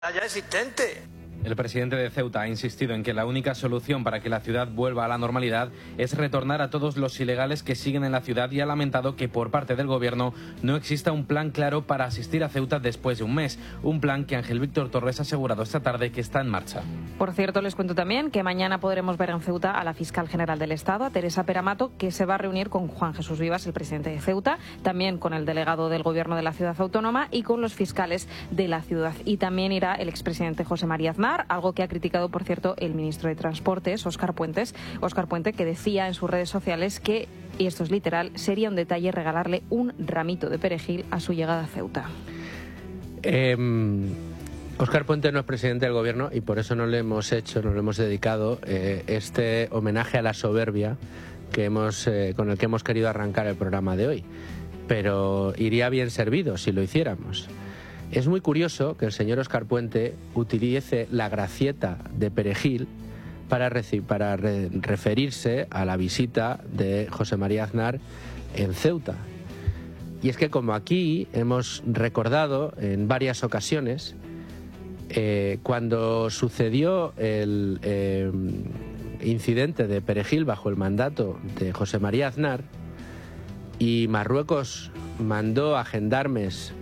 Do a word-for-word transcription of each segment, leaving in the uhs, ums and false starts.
ya existente. El presidente de Ceuta ha insistido en que la única solución para que la ciudad vuelva a la normalidad es retornar a todos los ilegales que siguen en la ciudad y ha lamentado que por parte del gobierno no exista un plan claro para asistir a Ceuta después de un mes. Un plan que Ángel Víctor Torres ha asegurado esta tarde que está en marcha. Por cierto, les cuento también que mañana podremos ver en Ceuta a la fiscal general del Estado, a Teresa Peramato, que se va a reunir con Juan Jesús Vivas, el presidente de Ceuta, también con el delegado del gobierno de la ciudad autónoma y con los fiscales de la ciudad. Y también irá el expresidente José María Aznar, algo que ha criticado, por cierto, el ministro de Transportes, Óscar Puentes, Óscar Puente, que decía en sus redes sociales que, y esto es literal, sería un detalle regalarle un ramito de perejil a su llegada a Ceuta. Eh, Óscar Puente no es presidente del gobierno y por eso no le hemos hecho, no le hemos dedicado eh, este homenaje a la soberbia que hemos, eh, con el que hemos querido arrancar el programa de hoy. Pero iría bien servido si lo hiciéramos. Es muy curioso que el señor Óscar Puente utilice la gracieta de perejil para, para re referirse a la visita de José María Aznar en Ceuta. Y es que como aquí hemos recordado en varias ocasiones, eh, cuando sucedió el eh, incidente de perejil bajo el mandato de José María Aznar y Marruecos mandó a gendarmes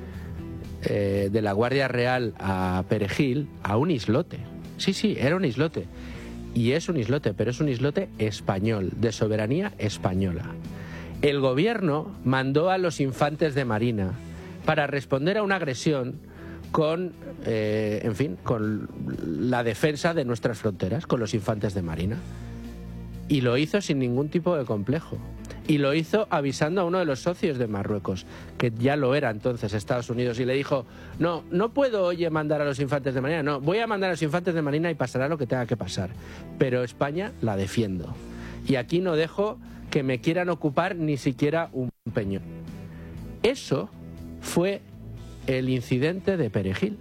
Eh, de la Guardia Real a Perejil, a un islote. Sí, sí, era un islote. Y es un islote, pero es un islote español, de soberanía española. El gobierno mandó a los infantes de Marina para responder a una agresión con, eh, en fin, con la defensa de nuestras fronteras, con los infantes de Marina. Y lo hizo sin ningún tipo de complejo. Y lo hizo avisando a uno de los socios de Marruecos, que ya lo era entonces Estados Unidos, y le dijo, no, no puedo, oye, mandar a los infantes de Marina, no, voy a mandar a los infantes de Marina y pasará lo que tenga que pasar. Pero España la defiendo. Y aquí no dejo que me quieran ocupar ni siquiera un peñón. Eso fue el incidente de Perejil.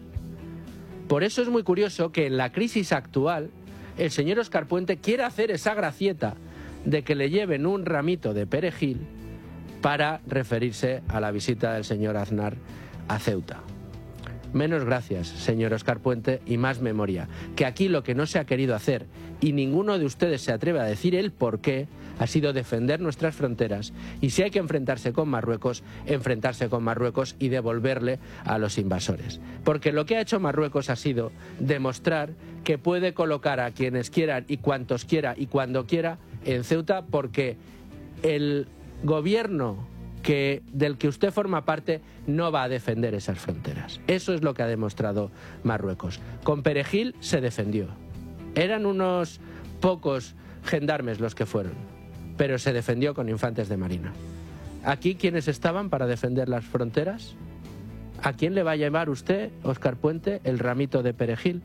Por eso es muy curioso que en la crisis actual el señor Óscar Puente quiera hacer esa gracieta de que le lleven un ramito de perejil para referirse a la visita del señor Aznar a Ceuta. Menos gracias, señor Óscar Puente, y más memoria, que aquí lo que no se ha querido hacer, y ninguno de ustedes se atreve a decir el por qué, ha sido defender nuestras fronteras, y si hay que enfrentarse con Marruecos, enfrentarse con Marruecos y devolverle a los invasores. Porque lo que ha hecho Marruecos ha sido demostrar que puede colocar a quienes quieran y cuantos quiera y cuando quiera en Ceuta, porque el gobierno que, del que usted forma parte no va a defender esas fronteras. Eso es lo que ha demostrado Marruecos. Con Perejil se defendió. Eran unos pocos gendarmes los que fueron, pero se defendió con infantes de Marina. ¿Aquí quiénes estaban para defender las fronteras? ¿A quién le va a llevar usted, Óscar Puente, el ramito de Perejil?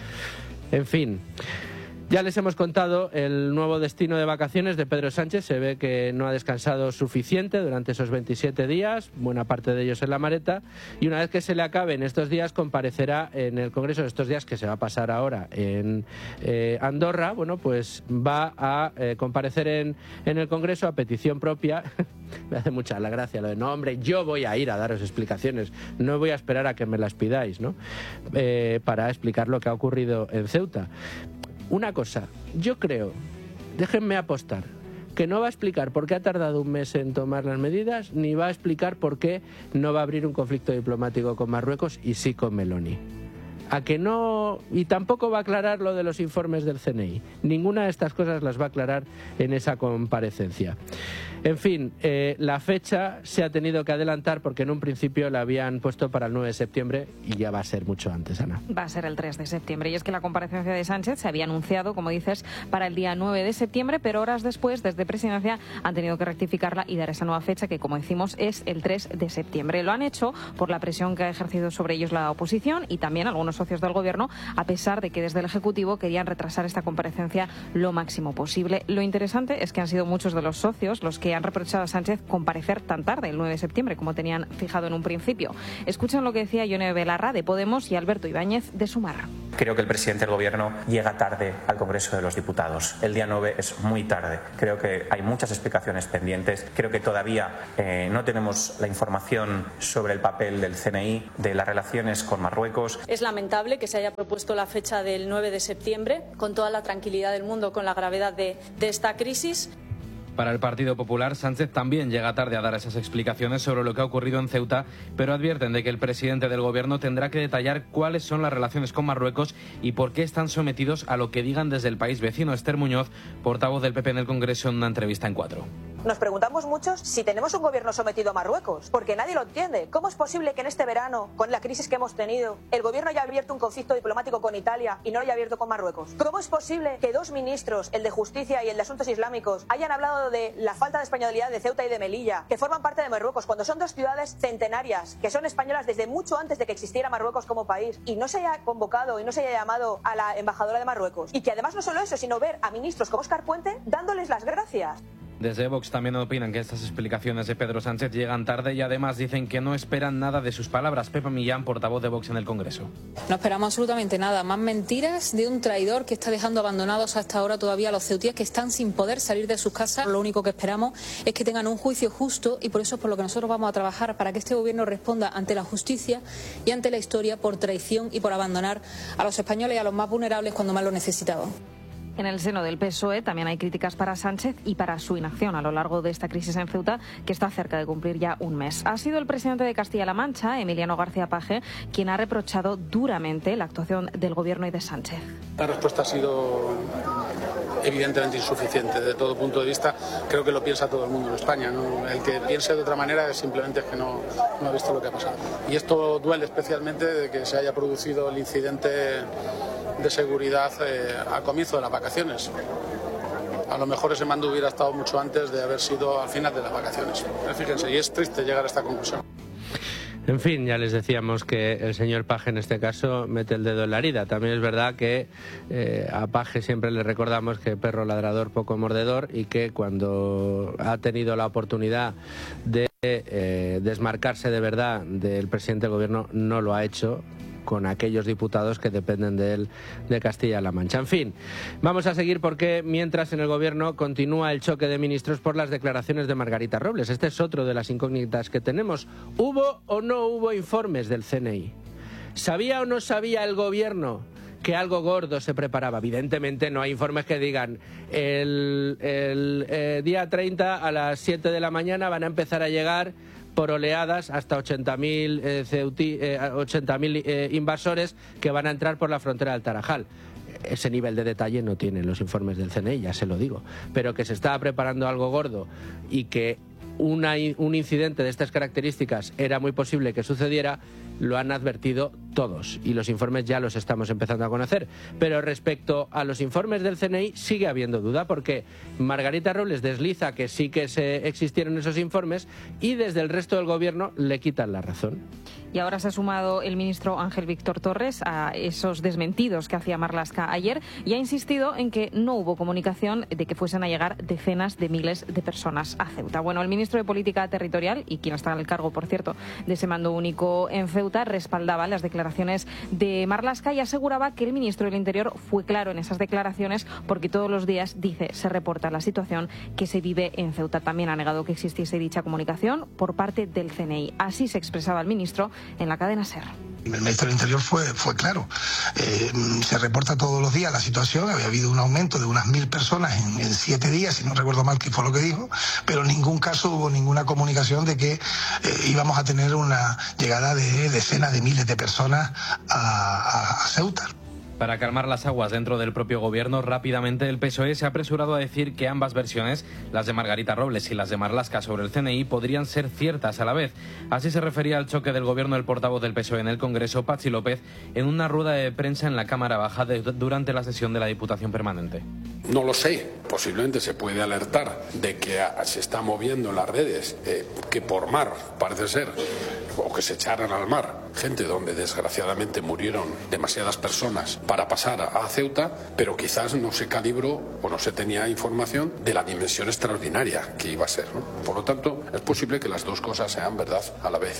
En fin, ya les hemos contado el nuevo destino de vacaciones de Pedro Sánchez. Se ve que no ha descansado suficiente durante esos veintisiete días, buena parte de ellos en la maleta, y una vez que se le acaben estos días comparecerá en el Congreso de estos días, que se va a pasar ahora en eh, Andorra. Bueno, pues va a eh, comparecer en, en el Congreso a petición propia. Me hace mucha la gracia lo de, no hombre, yo voy a ir a daros explicaciones, no voy a esperar a que me las pidáis, ¿no? Eh, para explicar lo que ha ocurrido en Ceuta. Una cosa, yo creo, déjenme apostar, que no va a explicar por qué ha tardado un mes en tomar las medidas, ni va a explicar por qué no va a abrir un conflicto diplomático con Marruecos y sí con Meloni. A que no, y tampoco va a aclarar lo de los informes del C N I. Ninguna de estas cosas las va a aclarar en esa comparecencia. En fin, eh, la fecha se ha tenido que adelantar porque en un principio la habían puesto para el nueve de septiembre y ya va a ser mucho antes, Ana. Va a ser el tres de septiembre. Y es que la comparecencia de Sánchez se había anunciado, como dices, para el día nueve de septiembre, pero horas después, desde Presidencia, han tenido que rectificarla y dar esa nueva fecha que, como decimos, es el tres de septiembre. Lo han hecho por la presión que ha ejercido sobre ellos la oposición y también algunos socios del Gobierno, a pesar de que desde el Ejecutivo querían retrasar esta comparecencia lo máximo posible. Lo interesante es que han sido muchos de los socios los que han reprochado a Sánchez comparecer tan tarde, el nueve de septiembre, como tenían fijado en un principio. Escuchen lo que decía Ione Belarra de Podemos y Alberto Ibáñez de Sumar. Creo que el presidente del Gobierno llega tarde al Congreso de los Diputados. El día nueve es muy tarde. Creo que hay muchas explicaciones pendientes. Creo que todavía eh, no tenemos la información sobre el papel del C N I, de las relaciones con Marruecos. Es lamentable que se haya propuesto la fecha del nueve de septiembre, con toda la tranquilidad del mundo, con la gravedad de, de esta crisis. Para el Partido Popular, Sánchez también llega tarde a dar esas explicaciones sobre lo que ha ocurrido en Ceuta, pero advierten de que el presidente del Gobierno tendrá que detallar cuáles son las relaciones con Marruecos y por qué están sometidos a lo que digan desde el país vecino. Esther Muñoz, portavoz del P P en el Congreso, en una entrevista en Cuatro. Nos preguntamos muchos si tenemos un gobierno sometido a Marruecos, porque nadie lo entiende. ¿Cómo es posible que en este verano, con la crisis que hemos tenido, el gobierno haya abierto un conflicto diplomático con Italia y no lo haya abierto con Marruecos? ¿Cómo es posible que dos ministros, el de Justicia y el de Asuntos Islámicos, hayan hablado de la falta de españolidad de Ceuta y de Melilla, que forman parte de Marruecos, cuando son dos ciudades centenarias, que son españolas desde mucho antes de que existiera Marruecos como país, y no se haya convocado y no se haya llamado a la embajadora de Marruecos? Y que además no solo eso, sino ver a ministros como Óscar Puente dándoles las gracias. Desde Vox también opinan que estas explicaciones de Pedro Sánchez llegan tarde y además dicen que no esperan nada de sus palabras. Pepa Millán, portavoz de Vox en el Congreso. No esperamos absolutamente nada, más mentiras de un traidor que está dejando abandonados hasta ahora todavía a los ceutíes que están sin poder salir de sus casas. Lo único que esperamos es que tengan un juicio justo y por eso es por lo que nosotros vamos a trabajar, para que este gobierno responda ante la justicia y ante la historia por traición y por abandonar a los españoles y a los más vulnerables cuando más lo necesitaban. En el seno del P S O E también hay críticas para Sánchez y para su inacción a lo largo de esta crisis en Ceuta, que está cerca de cumplir ya un mes. Ha sido el presidente de Castilla-La Mancha, Emiliano García Paje, quien ha reprochado duramente la actuación del Gobierno y de Sánchez. La respuesta ha sido evidentemente insuficiente desde todo punto de vista. Creo que lo piensa todo el mundo en España, ¿no? El que piense de otra manera es simplemente que no, no ha visto lo que ha pasado. Y esto duele especialmente de que se haya producido el incidente de seguridad eh, al comienzo de las vacaciones. A lo mejor ese mando hubiera estado mucho antes de haber sido al final de las vacaciones. Fíjense, y es triste llegar a esta conclusión. En fin, ya les decíamos que el señor Paje en este caso mete el dedo en la herida. También es verdad que eh, a Paje siempre le recordamos que perro ladrador, poco mordedor, y que cuando ha tenido la oportunidad de eh, desmarcarse de verdad del presidente del Gobierno no lo ha hecho, con aquellos diputados que dependen de él, de Castilla-La Mancha. En fin, vamos a seguir porque mientras en el Gobierno continúa el choque de ministros por las declaraciones de Margarita Robles. Este es otro de las incógnitas que tenemos. ¿Hubo o no hubo informes del C N I? ¿Sabía o no sabía el Gobierno que algo gordo se preparaba? Evidentemente no hay informes que digan el, el eh, día treinta a las siete de la mañana van a empezar a llegar por oleadas hasta ochenta mil eh, eh, eh, invasores que van a entrar por la frontera del Tarajal. Ese nivel de detalle no tienen los informes del C N I, ya se lo digo. Pero que se estaba preparando algo gordo y que una, un incidente de estas características era muy posible que sucediera, lo han advertido todos y los informes ya los estamos empezando a conocer. Pero respecto a los informes del C N I sigue habiendo duda, porque Margarita Robles desliza que sí que se existieron esos informes y desde el resto del Gobierno le quitan la razón. Y ahora se ha sumado el ministro Ángel Víctor Torres a esos desmentidos que hacía Marlaska ayer y ha insistido en que no hubo comunicación de que fuesen a llegar decenas de miles de personas a Ceuta. Bueno, el ministro de Política Territorial, y quien está al cargo, por cierto, de ese mando único en Ceuta, respaldaba las declaraciones de Marlaska y aseguraba que el ministro del Interior fue claro en esas declaraciones porque todos los días, dice, se reporta la situación que se vive en Ceuta. También ha negado que existiese dicha comunicación por parte del C N I. Así se expresaba el ministro en la cadena SER. El ministro del Interior fue, fue claro. Eh, se reporta todos los días la situación. Había habido un aumento de unas mil personas en, en siete días, si no recuerdo mal que fue lo que dijo, pero en ningún caso hubo ninguna comunicación de que eh, íbamos a tener una llegada de decenas de miles de personas a, a, a Ceuta. Para calmar las aguas dentro del propio Gobierno, rápidamente el P S O E se ha apresurado a decir que ambas versiones, las de Margarita Robles y las de Marlaska sobre el C N I, podrían ser ciertas a la vez. Así se refería al choque del Gobierno el portavoz del P S O E en el Congreso, Patxi López, en una rueda de prensa en la Cámara Baja de, durante la sesión de la Diputación Permanente. No lo sé, posiblemente se puede alertar de que se está moviendo en las redes, eh, que por mar, parece ser, o que se echaran al mar gente donde desgraciadamente murieron demasiadas personas para pasar a Ceuta, pero quizás no se calibró o no se tenía información de la dimensión extraordinaria que iba a ser, ¿no? Por lo tanto, es posible que las dos cosas sean verdad a la vez.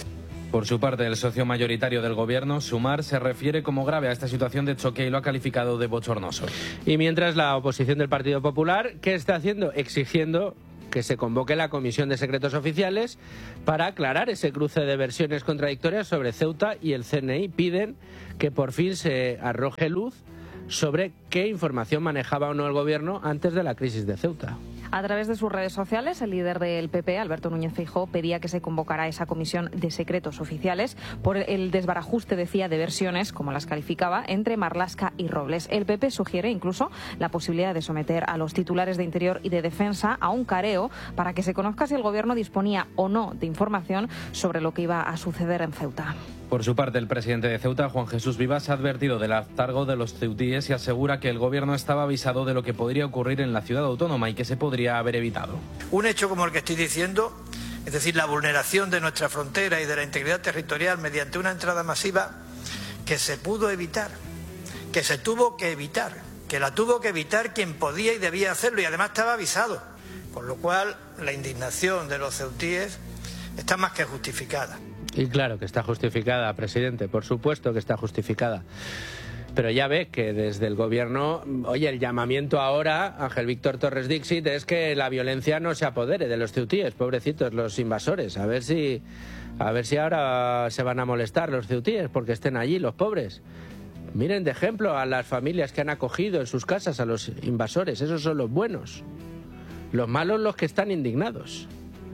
Por su parte, el socio mayoritario del gobierno, Sumar, se refiere como grave a esta situación de choque y lo ha calificado de bochornoso. Y mientras la oposición del Partido Popular, ¿qué está haciendo? Exigiendo que se convoque la Comisión de Secretos Oficiales para aclarar ese cruce de versiones contradictorias sobre Ceuta, y el C N I piden que por fin se arroje luz sobre qué información manejaba o no el gobierno antes de la crisis de Ceuta. A través de sus redes sociales, el líder del P P, Alberto Núñez Feijóo, pedía que se convocara esa comisión de secretos oficiales por el desbarajuste, decía, de versiones, como las calificaba, entre Marlaska y Robles. El P P sugiere incluso la posibilidad de someter a los titulares de Interior y de Defensa a un careo para que se conozca si el gobierno disponía o no de información sobre lo que iba a suceder en Ceuta. Por su parte, el presidente de Ceuta, Juan Jesús Vivas, ha advertido del hartazgo de los ceutíes y asegura que el gobierno estaba avisado de lo que podría ocurrir en la ciudad autónoma y que se podría haber evitado. Un hecho como el que estoy diciendo, es decir, la vulneración de nuestra frontera y de la integridad territorial mediante una entrada masiva, que se pudo evitar, que se tuvo que evitar, que la tuvo que evitar quien podía y debía hacerlo, y además estaba avisado. Con lo cual, la indignación de los ceutíes está más que justificada. Y claro que está justificada, presidente, por supuesto que está justificada. Pero ya ve que desde el gobierno, oye, el llamamiento ahora, Ángel Víctor Torres Dixit, es que la violencia no se apodere de los ceutíes, pobrecitos, los invasores. A ver si, a ver si ahora se van a molestar los ceutíes porque estén allí los pobres. Miren de ejemplo a las familias que han acogido en sus casas a los invasores. Esos son los buenos. Los malos, los que están indignados.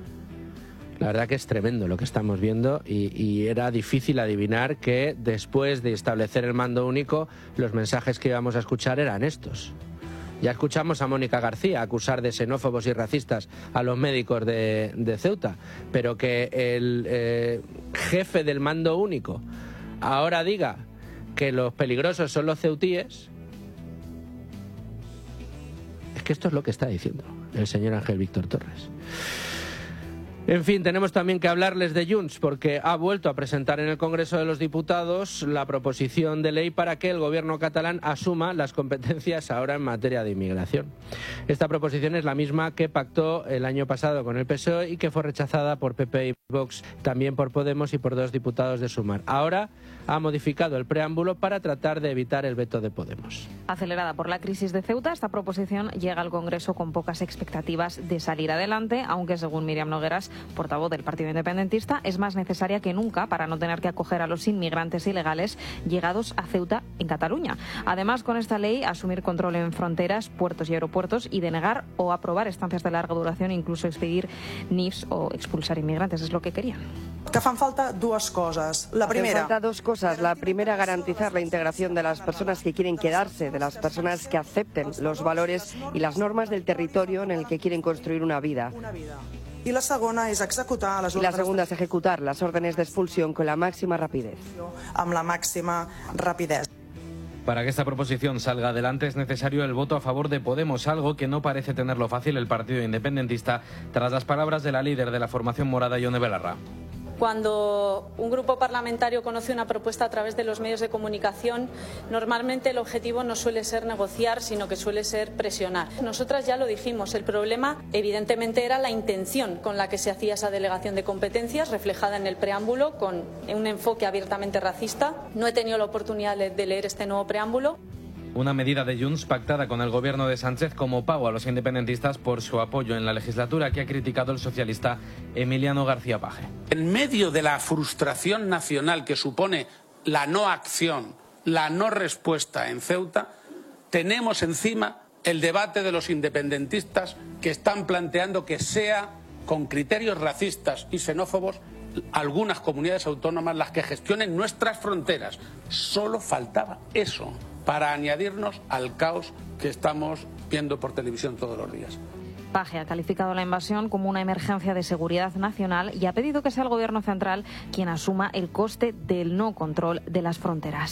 La verdad que es tremendo lo que estamos viendo, y, y era difícil adivinar que después de establecer el mando único los mensajes que íbamos a escuchar eran estos. Ya escuchamos a Mónica García acusar de xenófobos y racistas a los médicos de, de Ceuta, pero que el eh, jefe del mando único ahora diga que los peligrosos son los ceutíes, es que esto es lo que está diciendo el señor Ángel Víctor Torres. En fin, tenemos también que hablarles de Junts, porque ha vuelto a presentar en el Congreso de los Diputados la proposición de ley para que el gobierno catalán asuma las competencias ahora en materia de inmigración. Esta proposición es la misma que pactó el año pasado con el P S O E y que fue rechazada por P P y Vox, también por Podemos y por dos diputados de Sumar. Ahora ha modificado el preámbulo para tratar de evitar el veto de Podemos. Acelerada por la crisis de Ceuta, esta proposición llega al Congreso con pocas expectativas de salir adelante, aunque según Míriam Nogueras, portavoz del Partido Independentista, es más necesaria que nunca para no tener que acoger a los inmigrantes ilegales llegados a Ceuta en Cataluña. Además, con esta ley, asumir control en fronteras, puertos y aeropuertos y denegar o aprobar estancias de larga duración, incluso expedir N I Fs o expulsar inmigrantes, es lo que querían. Que fan falta dos cosas. La primera. Hacen falta dos cosas. La primera, garantizar la integración de las personas que quieren quedarse, de las personas que acepten los valores y las normas del territorio en el que quieren construir una vida. Y la segunda es ejecutar las y la segunda es ejecutar las órdenes de expulsión con la máxima rapidez. Amb la máxima rapidez. Para que esta proposición salga adelante es necesario el voto a favor de Podemos, algo que no parece tenerlo fácil el Partido Independentista tras las palabras de la líder de la formación morada, Ione Belarra. Cuando un grupo parlamentario conoce una propuesta a través de los medios de comunicación, normalmente el objetivo no suele ser negociar, sino que suele ser presionar. Nosotras ya lo dijimos, el problema evidentemente era la intención con la que se hacía esa delegación de competencias, reflejada en el preámbulo, con un enfoque abiertamente racista. No he tenido la oportunidad de leer este nuevo preámbulo. Una medida de Junts pactada con el gobierno de Sánchez como pago a los independentistas por su apoyo en la legislatura, que ha criticado el socialista Emiliano García Paje. En medio de la frustración nacional que supone la no acción, la no respuesta en Ceuta, tenemos encima el debate de los independentistas que están planteando que sea con criterios racistas y xenófobos algunas comunidades autónomas las que gestionen nuestras fronteras. Solo faltaba eso para añadirnos al caos que estamos viendo por televisión todos los días. Paje ha calificado la invasión como una emergencia de seguridad nacional y ha pedido que sea el gobierno central quien asuma el coste del no control de las fronteras.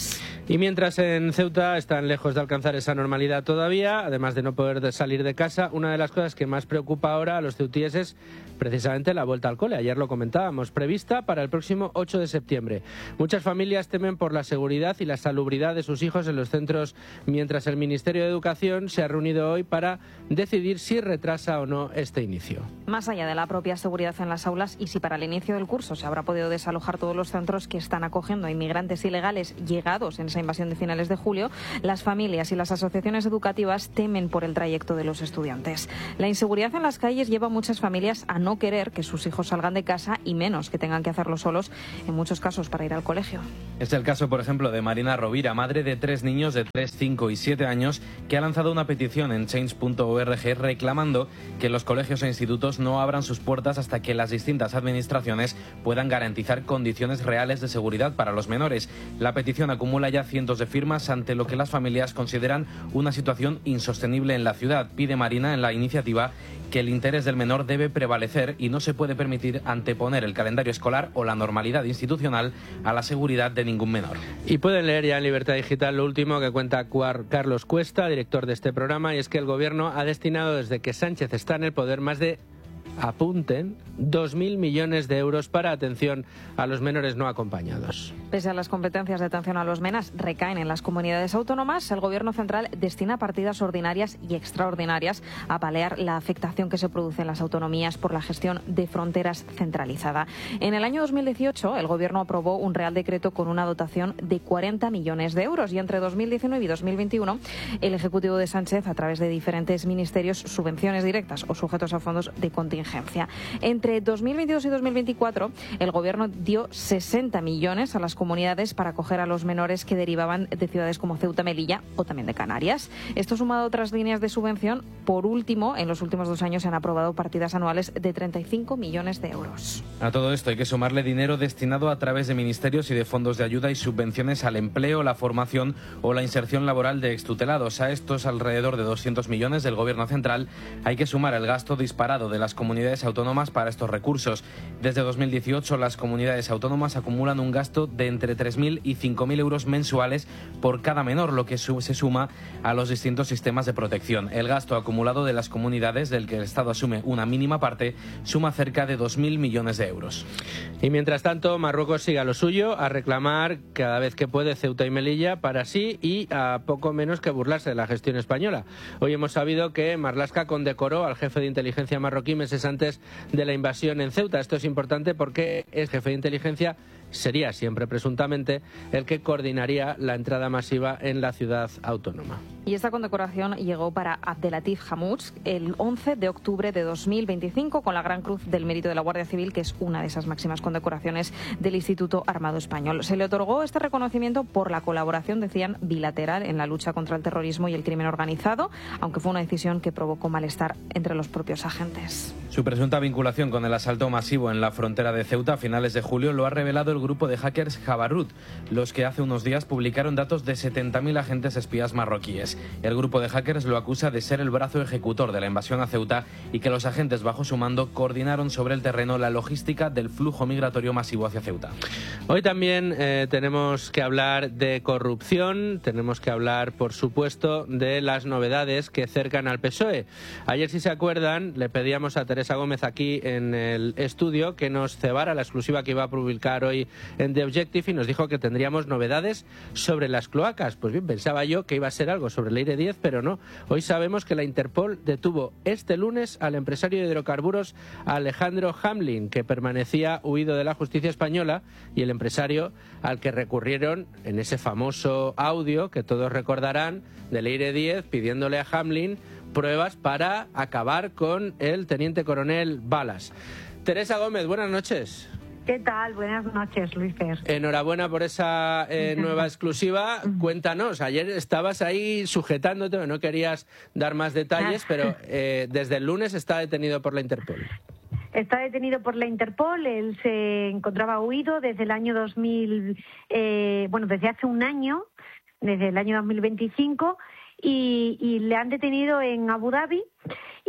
Y mientras en Ceuta están lejos de alcanzar esa normalidad todavía, además de no poder salir de casa, una de las cosas que más preocupa ahora a los ceutíes es precisamente la vuelta al cole. Ayer lo comentábamos, prevista para el próximo ocho de septiembre. Muchas familias temen por la seguridad y la salubridad de sus hijos en los centros, mientras el Ministerio de Educación se ha reunido hoy para decidir si retrasa o no este inicio. Más allá de la propia seguridad en las aulas y si para el inicio del curso se habrá podido desalojar todos los centros que están acogiendo a inmigrantes ilegales llegados en esa invasión de finales de julio, las familias y las asociaciones educativas temen por el trayecto de los estudiantes. La inseguridad en las calles lleva a muchas familias a no querer que sus hijos salgan de casa y menos que tengan que hacerlo solos, en muchos casos para ir al colegio. Es el caso, por ejemplo, de Marina Rovira, madre de tres niños de tres, cinco y siete años, que ha lanzado una petición en change punto org reclamando que los colegios e institutos no abran sus puertas hasta que las distintas administraciones puedan garantizar condiciones reales de seguridad para los menores. La petición acumula ya cientos de firmas ante lo que las familias consideran una situación insostenible en la ciudad. Pide Marina en la iniciativa que el interés del menor debe prevalecer y no se puede permitir anteponer el calendario escolar o la normalidad institucional a la seguridad de ningún menor. Y pueden leer ya en Libertad Digital lo último que cuenta Carlos Cuesta, director de este programa, y es que el gobierno ha destinado desde que Sánchez está en el poder más de, apunten, dos mil millones de euros para atención a los menores no acompañados. Pese a las competencias de atención a los menas recaen en las comunidades autónomas, el Gobierno central destina partidas ordinarias y extraordinarias a paliar la afectación que se produce en las autonomías por la gestión de fronteras centralizada. En el año dos mil dieciocho, el Gobierno aprobó un Real Decreto con una dotación de cuarenta millones de euros y entre dos mil diecinueve y dos mil veintiuno, el Ejecutivo de Sánchez, a través de diferentes ministerios, subvenciones directas o sujetos a fondos de contingencia. Entre dos mil veintidós y dos mil veinticuatro, el Gobierno dio sesenta millones a las comunidades para acoger a los menores que derivaban de ciudades como Ceuta, Melilla o también de Canarias. Esto sumado a otras líneas de subvención. Por último, en los últimos dos años se han aprobado partidas anuales de treinta y cinco millones de euros. A todo esto hay que sumarle dinero destinado a través de ministerios y de fondos de ayuda y subvenciones al empleo, la formación o la inserción laboral de extutelados. A estos alrededor de doscientos millones del Gobierno central hay que sumar el gasto disparado de las comunidades autónomas para estos recursos. Desde dos mil dieciocho, las comunidades autónomas acumulan un gasto de entre tres mil y cinco mil euros mensuales por cada menor, lo que se suma a los distintos sistemas de protección. El gasto acumulado de las comunidades, del que el Estado asume una mínima parte, suma cerca de dos mil millones de euros. Y mientras tanto, Marruecos sigue a lo suyo, a reclamar cada vez que puede Ceuta y Melilla para sí y a poco menos que burlarse de la gestión española. Hoy hemos sabido que Marlaska condecoró al jefe de inteligencia marroquí meses antes de la invasión en Ceuta. Esto es importante porque el jefe de inteligencia sería siempre presuntamente el que coordinaría la entrada masiva en la ciudad autónoma. Y esta condecoración llegó para Abdelatif Hamouch el once de octubre de dos mil veinticinco con la Gran Cruz del Mérito de la Guardia Civil, que es una de esas máximas condecoraciones del Instituto Armado Español. Se le otorgó este reconocimiento por la colaboración, decían, bilateral en la lucha contra el terrorismo y el crimen organizado, aunque fue una decisión que provocó malestar entre los propios agentes. Su presunta vinculación con el asalto masivo en la frontera de Ceuta a finales de julio lo ha revelado el grupo de hackers Jabarut, los que hace unos días publicaron datos de setenta mil agentes espías marroquíes. El grupo de hackers lo acusa de ser el brazo ejecutor de la invasión a Ceuta y que los agentes bajo su mando coordinaron sobre el terreno la logística del flujo migratorio masivo hacia Ceuta. Hoy también eh, tenemos que hablar de corrupción, tenemos que hablar, por supuesto, de las novedades que cercan al P S O E. Ayer, si se acuerdan, le pedíamos a Teresa Gómez aquí en el estudio que nos cebara la exclusiva que iba a publicar hoy en The Objective y nos dijo que tendríamos novedades sobre las cloacas. Pues bien, pensaba yo que iba a ser algo sobre el Aire diez, pero no. Hoy sabemos que la Interpol detuvo este lunes al empresario de hidrocarburos Alejandro Hamlin, que permanecía huido de la justicia española, y el empresario al que recurrieron en ese famoso audio que todos recordarán del Aire diez pidiéndole a Hamlin pruebas para acabar con el teniente coronel Balas. Teresa Gómez, buenas noches. ¿Qué tal? Buenas noches, Luis Fer. Enhorabuena por esa eh, nueva exclusiva. Cuéntanos, ayer estabas ahí sujetándote, no querías dar más detalles, pero eh, desde el lunes está detenido por la Interpol. Está detenido por la Interpol, él se encontraba huido desde el año dos mil, eh, bueno, desde hace un año, desde el año dos mil veinticinco, y, y le han detenido en Abu Dhabi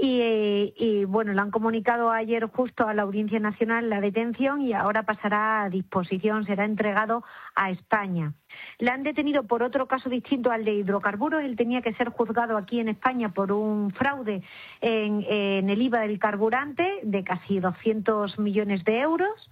Y, y bueno, le han comunicado ayer justo a la Audiencia Nacional la detención y ahora pasará a disposición, será entregado a España. Le han detenido por otro caso distinto al de hidrocarburos. Él tenía que ser juzgado aquí en España por un fraude en, en el I V A del carburante de casi doscientos millones de euros.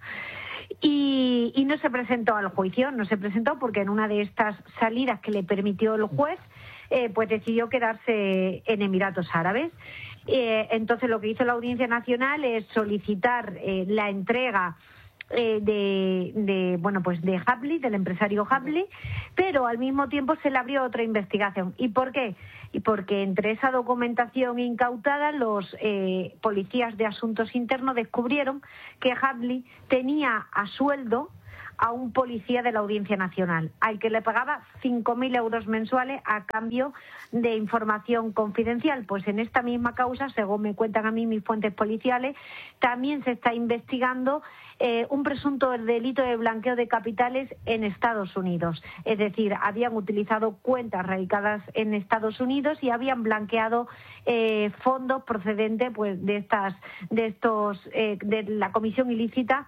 Y, y no se presentó al juicio, no se presentó porque en una de estas salidas que le permitió el juez, eh, pues decidió quedarse en Emiratos Árabes. Eh, entonces lo que hizo la Audiencia Nacional es solicitar eh, la entrega eh, de, de bueno pues de Habli, del empresario Habli, pero al mismo tiempo se le abrió otra investigación. ¿Y por qué? Y porque entre esa documentación incautada los eh, policías de asuntos internos descubrieron que Habli tenía a sueldo a un policía de la Audiencia Nacional, al que le pagaba cinco mil euros mensuales a cambio de información confidencial. Pues en esta misma causa, según me cuentan a mí mis fuentes policiales, también se está investigando eh, un presunto delito de blanqueo de capitales en Estados Unidos. Es decir, habían utilizado cuentas radicadas en Estados Unidos y habían blanqueado eh, fondos procedentes pues de estas, de estos, eh, de la comisión ilícita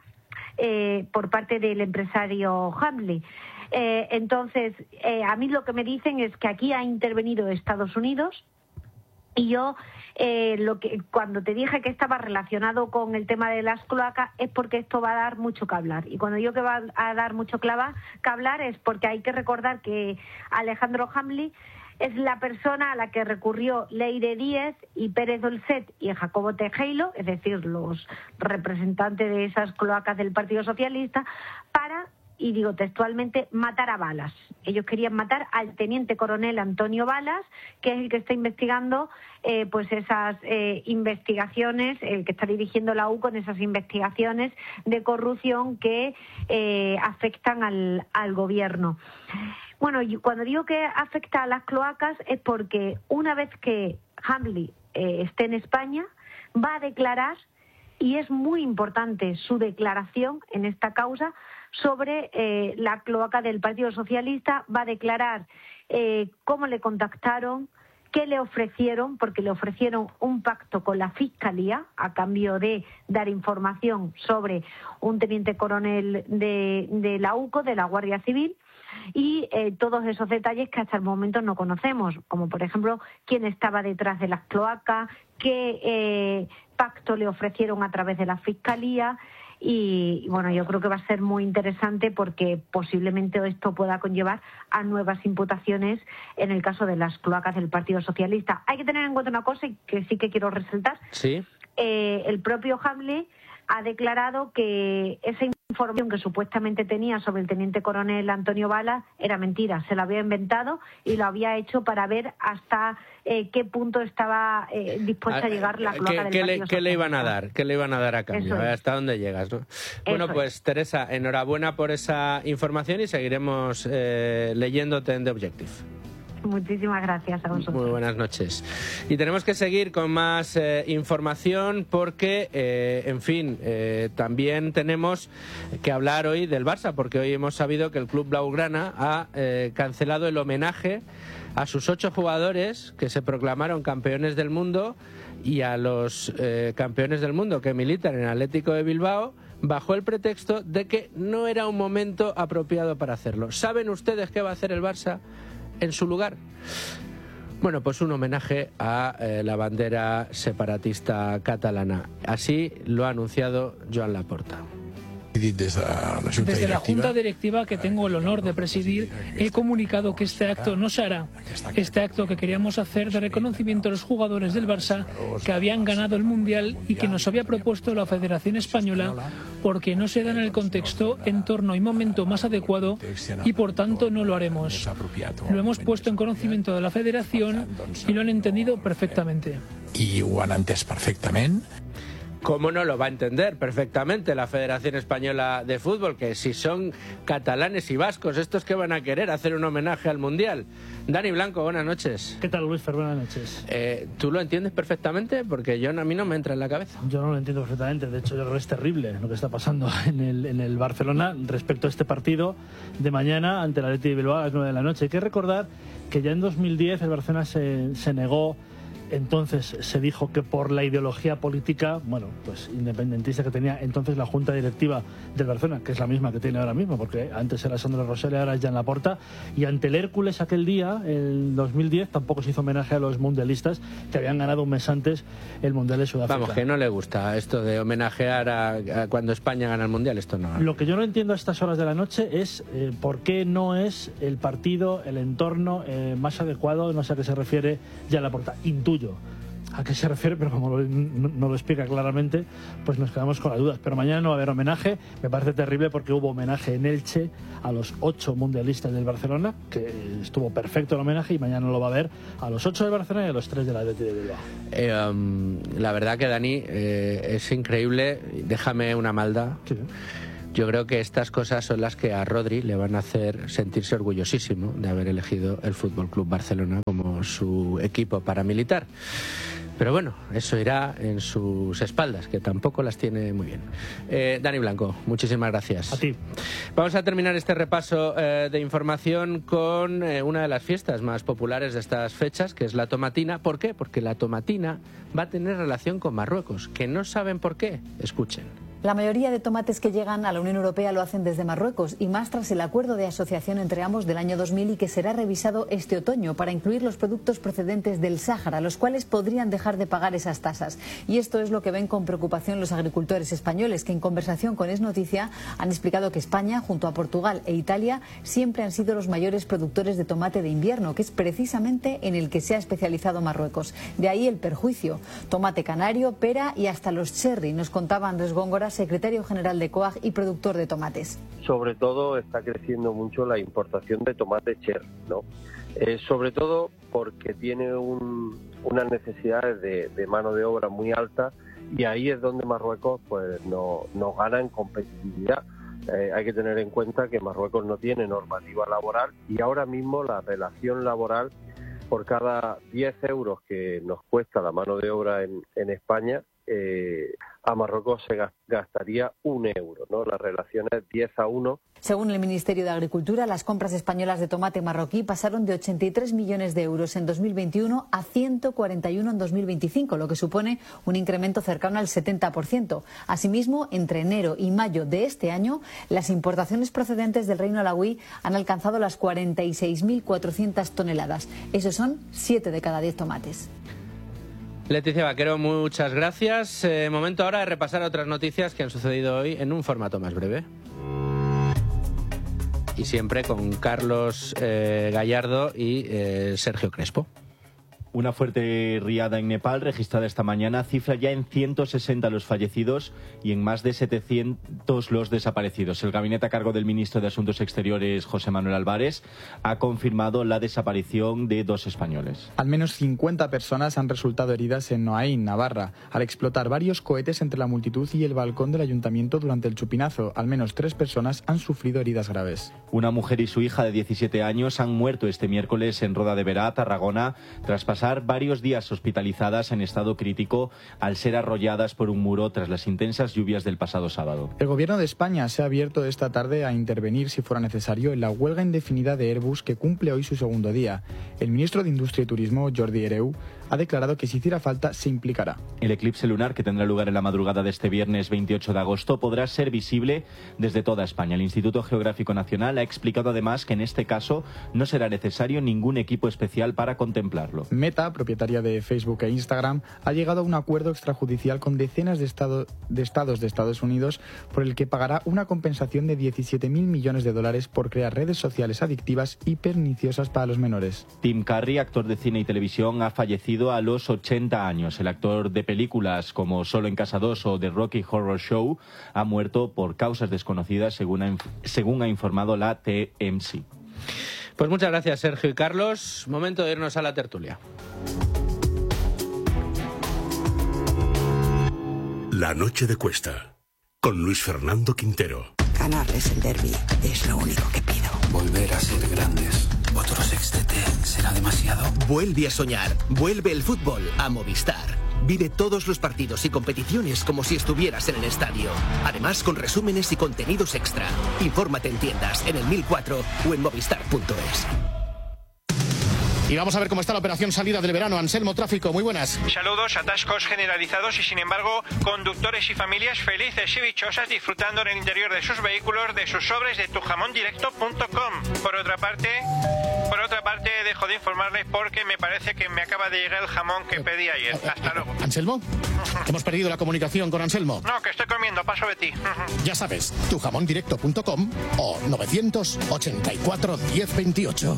Eh, por parte del empresario Habli. Eh, entonces, eh, a mí lo que me dicen es que aquí ha intervenido Estados Unidos y yo eh, lo que cuando te dije que estaba relacionado con el tema de las cloacas es porque esto va a dar mucho que hablar. Y cuando digo que va a dar mucho que hablar es porque hay que recordar que Alejandro Habli es la persona a la que recurrió Leire Díez y Pérez Dolcet y Jacobo Tejero, es decir, los representantes de esas cloacas del Partido Socialista, para, y digo textualmente, matar a balas. Ellos querían matar al teniente coronel Antonio Balas, que es el que está investigando eh, pues esas eh, investigaciones, el que está dirigiendo la U con esas investigaciones de corrupción que eh, afectan al, al gobierno. Bueno, y cuando digo que afecta a las cloacas es porque una vez que Habli eh, esté en España, va a declarar, y es muy importante su declaración en esta causa, sobre eh, la cloaca del Partido Socialista, va a declarar eh, cómo le contactaron, qué le ofrecieron, porque le ofrecieron un pacto con la Fiscalía a cambio de dar información sobre un teniente coronel de, de la U C O, de la Guardia Civil, y eh, todos esos detalles que hasta el momento no conocemos, como por ejemplo quién estaba detrás de las cloacas, qué eh, pacto le ofrecieron a través de la Fiscalía. Y bueno, yo creo que va a ser muy interesante porque posiblemente esto pueda conllevar a nuevas imputaciones en el caso de las cloacas del Partido Socialista. Hay que tener en cuenta una cosa que sí que quiero resaltar. Sí. Eh, el propio Habli ha declarado que esa información que supuestamente tenía sobre el teniente coronel Antonio Balas era mentira, se lo había inventado y lo había hecho para ver hasta eh, qué punto estaba eh, dispuesta a llegar la cloaca ¿Qué, del qué Partido le, Socialista. ¿Qué le iban a dar? ¿Qué le iban a dar a cambio? Eso es. ¿Hasta dónde llegas? ¿No? Bueno, Eso pues es. Teresa, enhorabuena por esa información y seguiremos eh, leyéndote en The Objective. Muchísimas gracias a vosotros. Muy buenas noches. Y tenemos que seguir con más eh, información porque, eh, en fin, eh, también tenemos que hablar hoy del Barça, porque hoy hemos sabido que el Club Blaugrana ha eh, cancelado el homenaje a sus ocho jugadores que se proclamaron campeones del mundo y a los eh, campeones del mundo que militan en Atlético de Bilbao, bajo el pretexto de que no era un momento apropiado para hacerlo. ¿Saben ustedes qué va a hacer el Barça en su lugar? Bueno, pues un homenaje a eh, la bandera separatista catalana. Así lo ha anunciado Joan Laporta. Desde la Junta Directiva que tengo el honor de presidir, he comunicado que este acto no se hará. Este acto que queríamos hacer de reconocimiento a los jugadores del Barça que habían ganado el Mundial y que nos había propuesto la Federación Española, porque no se da en el contexto, entorno y momento más adecuado y por tanto no lo haremos. Lo hemos puesto en conocimiento de la Federación y lo han entendido perfectamente. Y lo han entendido perfectamente. ¿Cómo no lo va a entender perfectamente la Federación Española de Fútbol? Que si son catalanes y vascos, estos que van a querer hacer un homenaje al Mundial. Dani Blanco, buenas noches. ¿Qué tal, Luis Fer? Buenas noches. Eh, ¿Tú lo entiendes perfectamente? Porque yo a mí no me entra en la cabeza. Yo no lo entiendo perfectamente. De hecho, yo creo que es terrible lo que está pasando en el, en el Barcelona respecto a este partido de mañana ante el Athletic de Bilbao a las nueve de la noche. Hay que recordar que ya en dos mil diez el Barcelona se, se negó Entonces se dijo que por la ideología política, bueno, pues independentista que tenía entonces la Junta Directiva del Barcelona, que es la misma que tiene ahora mismo, porque antes era Sandro Rosell, ahora es Joan Laporta, y ante el Hércules aquel día, en dos mil diez, tampoco se hizo homenaje a los mundialistas que habían ganado un mes antes el Mundial de Sudáfrica. Vamos, que no le gusta esto de homenajear a, a cuando España gana el Mundial, esto no. Lo que yo no entiendo a estas horas de la noche es eh, por qué no es el partido, el entorno eh, más adecuado, no sé a qué se refiere Joan Laporta. Intuyo a qué se refiere, pero como lo, no, no lo explica claramente, pues nos quedamos con las dudas. Pero mañana no va a haber homenaje, me parece terrible porque hubo homenaje en Elche a los ocho mundialistas del Barcelona, que estuvo perfecto el homenaje, y mañana no lo va a haber a los ocho del Barcelona y a los tres del Athletic de Bilbao. Eh, um, la verdad que, Dani, eh, es increíble, déjame una maldad. Sí. Yo creo que estas cosas son las que a Rodri le van a hacer sentirse orgullosísimo de haber elegido el Fútbol Club Barcelona como su equipo paramilitar. Pero bueno, eso irá en sus espaldas, que tampoco las tiene muy bien. Eh, Dani Blanco, muchísimas gracias. A ti. Vamos a terminar este repaso eh, de información con eh, una de las fiestas más populares de estas fechas, que es la tomatina. ¿Por qué? Porque la tomatina va a tener relación con Marruecos. ¿Que no saben por qué? Escuchen. La mayoría de tomates que llegan a la Unión Europea lo hacen desde Marruecos, y más tras el acuerdo de asociación entre ambos del año dos mil y que será revisado este otoño para incluir los productos procedentes del Sáhara, los cuales podrían dejar de pagar esas tasas. Y esto es lo que ven con preocupación los agricultores españoles, que en conversación con Es Noticia han explicado que España, junto a Portugal e Italia, siempre han sido los mayores productores de tomate de invierno, que es precisamente en el que se ha especializado Marruecos. De ahí el perjuicio. Tomate canario, pera y hasta los cherry, nos contaba Andrés Góngora, secretario general de COAG y productor de tomates. Sobre todo está creciendo mucho la importación de tomate cherry, ¿no? Eh, sobre todo porque tiene un, unas necesidades de, de mano de obra muy altas, y ahí es donde Marruecos pues no, no gana en competitividad. Eh, hay que tener en cuenta que Marruecos no tiene normativa laboral, y ahora mismo la relación laboral, por cada diez euros que nos cuesta la mano de obra en, en España, eh, a Marruecos se gastaría un euro, ¿no? La relación es diez a uno. Según el Ministerio de Agricultura, las compras españolas de tomate marroquí pasaron de ochenta y tres millones de euros en dos mil veintiuno a ciento cuarenta y uno en dos mil veinticinco, lo que supone un incremento cercano al setenta por ciento. Asimismo, entre enero y mayo de este año, las importaciones procedentes del Reino Alauí han alcanzado las cuarenta y seis mil cuatrocientas toneladas. Esos son siete de cada diez tomates. Leticia Vaquero, muchas gracias. Eh, momento ahora de repasar otras noticias que han sucedido hoy en un formato más breve. Y siempre con Carlos eh, Gallardo y eh, Sergio Crespo. Una fuerte riada en Nepal registrada esta mañana cifra ya en ciento sesenta los fallecidos y en más de setecientos los desaparecidos. El gabinete a cargo del ministro de Asuntos Exteriores, José Manuel Álvarez, ha confirmado la desaparición de dos españoles. Al menos cincuenta personas han resultado heridas en Noaín, Navarra, al explotar varios cohetes entre la multitud y el balcón del ayuntamiento durante el chupinazo. Al menos tres personas han sufrido heridas graves. Una mujer y su hija de diecisiete años han muerto este miércoles en Roda de Berà, Tarragona, tras pasar varios días hospitalizadas en estado crítico al ser arrolladas por un muro tras las intensas lluvias del pasado sábado. El gobierno de España se ha abierto esta tarde a intervenir si fuera necesario en la huelga indefinida de Airbus, que cumple hoy su segundo día. El ministro de Industria y Turismo, Jordi Hereu, ha declarado que si hiciera falta se implicará. El eclipse lunar, que tendrá lugar en la madrugada de este viernes veintiocho de agosto, podrá ser visible desde toda España. El Instituto Geográfico Nacional ha explicado además que en este caso no será necesario ningún equipo especial para contemplarlo. Meta, propietaria de Facebook e Instagram, ha llegado a un acuerdo extrajudicial con decenas de, estado, de estados de Estados Unidos por el que pagará una compensación de diecisiete mil millones de dólares por crear redes sociales adictivas y perniciosas para los menores. Tim Curry, actor de cine y televisión, ha fallecido a los ochenta años. El actor de películas como Solo en Casa dos o The Rocky Horror Show ha muerto por causas desconocidas, según ha, según ha informado la T M C. Pues muchas gracias, Sergio y Carlos. Momento de irnos a la tertulia. La noche de Cuesta, con Luis Fernando Quintero. Ganarles el derbi es lo único que pido. Volver a ser grandes. Otro sextete será demasiado. Vuelve a soñar. Vuelve el fútbol a Movistar. Vive todos los partidos y competiciones como si estuvieras en el estadio. Además, con resúmenes y contenidos extra. Infórmate en tiendas, en el mil cuatro o en movistar punto es. Y vamos a ver cómo está la operación salida del verano. Anselmo, tráfico, muy buenas. Saludos, atascos generalizados y sin embargo conductores y familias felices y dichosas disfrutando en el interior de sus vehículos de sus sobres de tu jamón directo punto com. Por otra parte, por otra parte dejo de informarles porque me parece que me acaba de llegar el jamón que pedí ayer. Hasta luego. ¿Anselmo? Hemos perdido la comunicación con Anselmo. No, que estoy comiendo, paso de ti. Ya sabes, tu jamón directo punto com o novecientos ochenta y cuatro diez veintiocho.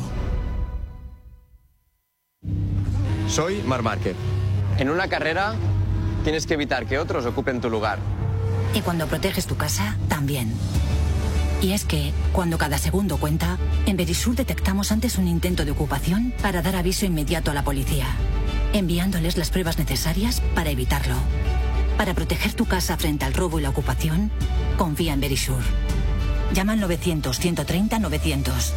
Soy Marc Márquez. En una carrera tienes que evitar que otros ocupen tu lugar. Y cuando proteges tu casa, también. Y es que, cuando cada segundo cuenta, en Verisur detectamos antes un intento de ocupación para dar aviso inmediato a la policía, enviándoles las pruebas necesarias para evitarlo. Para proteger tu casa frente al robo y la ocupación, confía en Verisur. Llama al novecientos, ciento treinta, novecientos.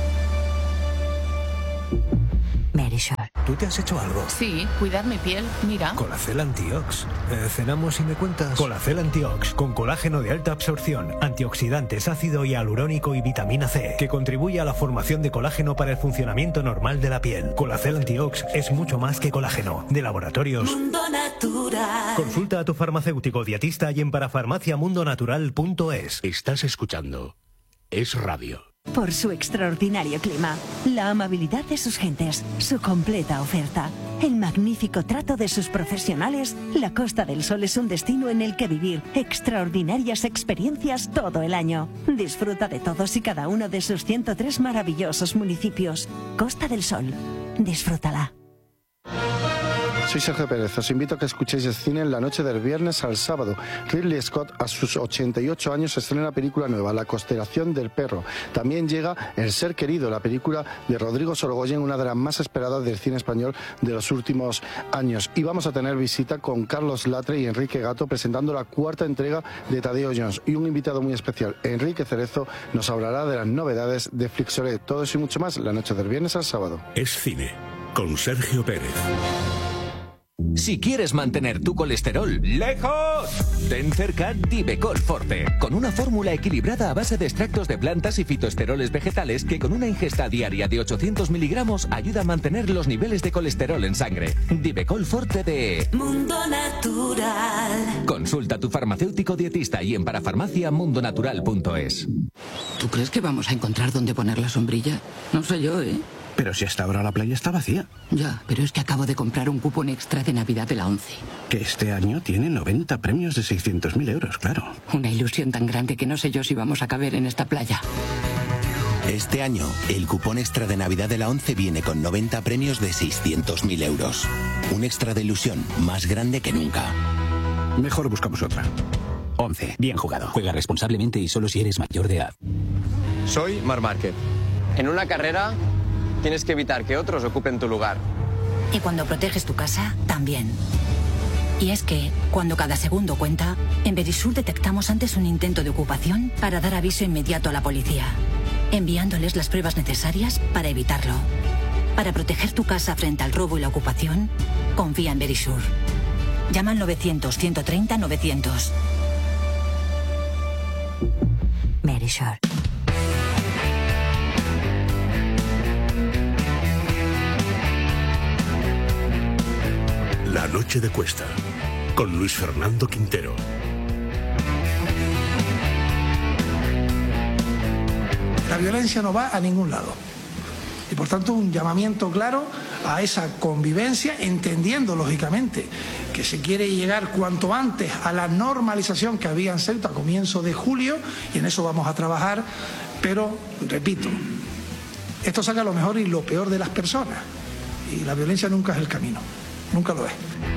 Verisur. ¿Tú te has hecho algo? Sí, cuidar mi piel, mira. Colacel Antiox. Eh, ¿Cenamos y me cuentas? Colacel Antiox, con colágeno de alta absorción, antioxidantes, ácido hialurónico y vitamina C, que contribuye a la formación de colágeno para el funcionamiento normal de la piel. Colacel Antiox es mucho más que colágeno. De Laboratorios Mundo Natural. Consulta a tu farmacéutico dietista y en parafarmacia mundo natural punto es. Estás escuchando Es Radio. Por su extraordinario clima, la amabilidad de sus gentes, su completa oferta, el magnífico trato de sus profesionales, la Costa del Sol es un destino en el que vivir extraordinarias experiencias todo el año. Disfruta de todos y cada uno de sus ciento tres maravillosos municipios. Costa del Sol, disfrútala. Soy Sergio Pérez, os invito a que escuchéis el cine en la noche del viernes al sábado. Ridley Scott, a sus ochenta y ocho años, estrena la película nueva, La constelación del perro. También llega El ser querido, la película de Rodrigo Sorogoyen, una de las más esperadas del cine español de los últimos años. Y vamos a tener visita con Carlos Latre y Enrique Gato presentando la cuarta entrega de Tadeo Jones. Y un invitado muy especial, Enrique Cerezo, nos hablará de las novedades de Flixolet. Todo eso y mucho más la noche del viernes al sábado. Es cine, con Sergio Pérez. Si quieres mantener tu colesterol lejos, ten cerca Divecol Forte, con una fórmula equilibrada a base de extractos de plantas y fitoesteroles vegetales que con una ingesta diaria de ochocientos miligramos ayuda a mantener los niveles de colesterol en sangre. Divecol Forte de Mundo Natural. Consulta a tu farmacéutico dietista y en parafarmacia mundo natural punto es. ¿Tú crees que vamos a encontrar dónde poner la sombrilla? No sé yo, ¿eh? Pero si hasta ahora la playa está vacía. Ya, pero es que acabo de comprar un cupón extra de Navidad de la ONCE. Que este año tiene noventa premios de seiscientos mil euros, claro. Una ilusión tan grande que no sé yo si vamos a caber en esta playa. Este año, el cupón extra de Navidad de la ONCE viene con noventa premios de seiscientos mil euros. Un extra de ilusión más grande que nunca. Mejor buscamos otra. ONCE, bien jugado. Juega responsablemente y solo si eres mayor de edad. Soy Marc Márquez. En una carrera tienes que evitar que otros ocupen tu lugar. Y cuando proteges tu casa, también. Y es que, cuando cada segundo cuenta, en Verisur detectamos antes un intento de ocupación para dar aviso inmediato a la policía, enviándoles las pruebas necesarias para evitarlo. Para proteger tu casa frente al robo y la ocupación, confía en Verisur. Llama al novecientos, ciento treinta, novecientos. Verisur. La noche de Cuesta, con Luis Fernando Quintero. La violencia no va a ningún lado. Y por tanto un llamamiento claro a esa convivencia, entendiendo lógicamente que se quiere llegar cuanto antes a la normalización que había en Ceuta a comienzo de julio, y en eso vamos a trabajar, pero repito, esto saca lo mejor y lo peor de las personas, y la violencia nunca es el camino. Nunca lo es.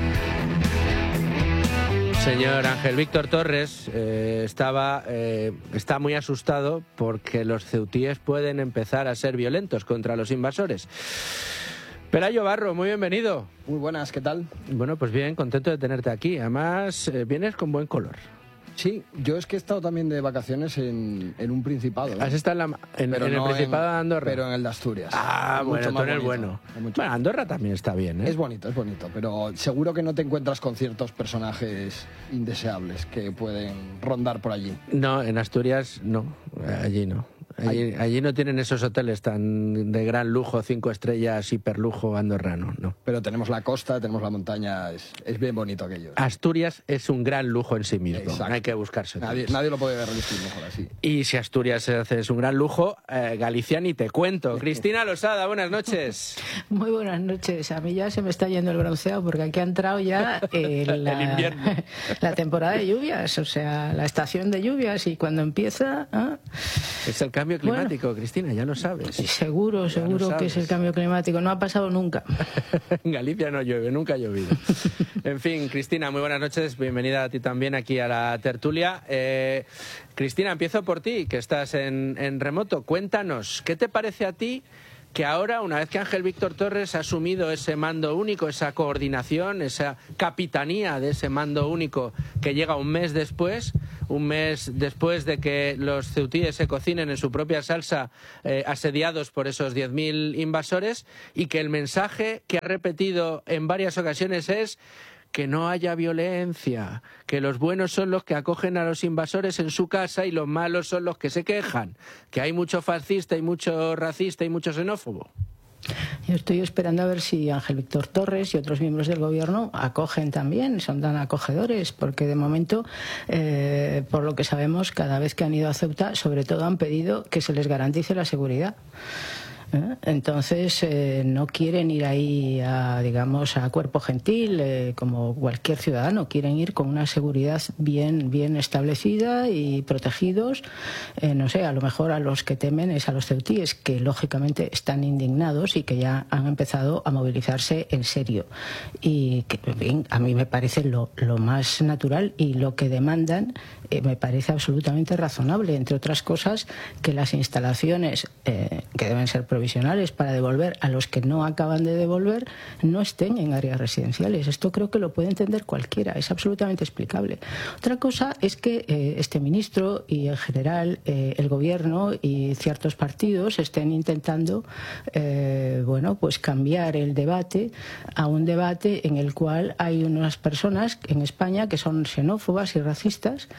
Señor Ángel Víctor Torres eh, estaba eh, está muy asustado porque los ceutíes pueden empezar a ser violentos contra los invasores. Pelayo Barro, muy bienvenido. Muy buenas, ¿qué tal? Bueno, pues bien, contento de tenerte aquí. Además, eh, vienes con buen color. Sí, yo es que he estado también de vacaciones en, en un principado. ¿No? ¿Has estado en, la, en, en no el Principado en, de Andorra? Pero en el de Asturias. Ah, bueno, tú eres bueno. Bueno, Andorra también está bien, ¿eh? Es bonito, es bonito, pero seguro que no te encuentras con ciertos personajes indeseables que pueden rondar por allí. No, en Asturias no, allí no. Allí, allí no tienen esos hoteles tan de gran lujo, cinco estrellas, hiperlujo andorrano, no. Pero tenemos la costa, tenemos la montaña, es, es bien bonito aquello. Asturias es un gran lujo en sí mismo, Exacto. no hay que buscarse. Nadie, nadie lo puede resistir mejor así. Y si Asturias es un gran lujo, eh, Galicia ni te cuento. Cristina Losada, buenas noches. Muy buenas noches. A mí ya se me está yendo el bronceado porque aquí ha entrado ya eh, la, el invierno. La temporada de lluvias, o sea, la estación de lluvias, y cuando empieza... ¿eh? Es el cambio climático, bueno, Cristina, ya lo sabes. Seguro, ya seguro que es el cambio climático. No ha pasado nunca. En Galicia no llueve, nunca ha llovido. En fin, Cristina, muy buenas noches. Bienvenida a ti también aquí a la tertulia. Eh, Cristina, empiezo por ti, que estás en, en remoto. Cuéntanos, ¿qué te parece a ti que ahora, una vez que Ángel Víctor Torres ha asumido ese mando único, esa coordinación, esa capitanía de ese mando único que llega un mes después, un mes después de que los ceutíes se cocinen en su propia salsa, eh, asediados por esos diez mil invasores, y que el mensaje que ha repetido en varias ocasiones es que no haya violencia, que los buenos son los que acogen a los invasores en su casa y los malos son los que se quejan, que hay mucho fascista y mucho racista y mucho xenófobo? Yo estoy esperando a ver si Ángel Víctor Torres y otros miembros del gobierno acogen también, son tan acogedores, porque de momento, eh, por lo que sabemos, cada vez que han ido a Ceuta, sobre todo han pedido que se les garantice la seguridad. ¿Eh? Entonces eh, no quieren ir ahí a, digamos, a cuerpo gentil, eh, como cualquier ciudadano. Quieren ir con una seguridad bien, bien establecida y protegidos. Eh, no sé, a lo mejor a los que temen es a los ceutíes, que lógicamente están indignados y que ya han empezado a movilizarse en serio. Y que, bien, a mí me parece lo, lo más natural, y lo que demandan eh, me parece absolutamente razonable. Entre otras cosas, que las instalaciones eh, que deben ser provisionales para devolver a los que no acaban de devolver no estén en áreas residenciales. Esto creo que lo puede entender cualquiera, es absolutamente explicable. Otra cosa es que eh, este ministro y en general eh, el gobierno y ciertos partidos estén intentando eh, bueno, pues cambiar el debate a un debate en el cual hay unas personas en España que son xenófobas y racistas,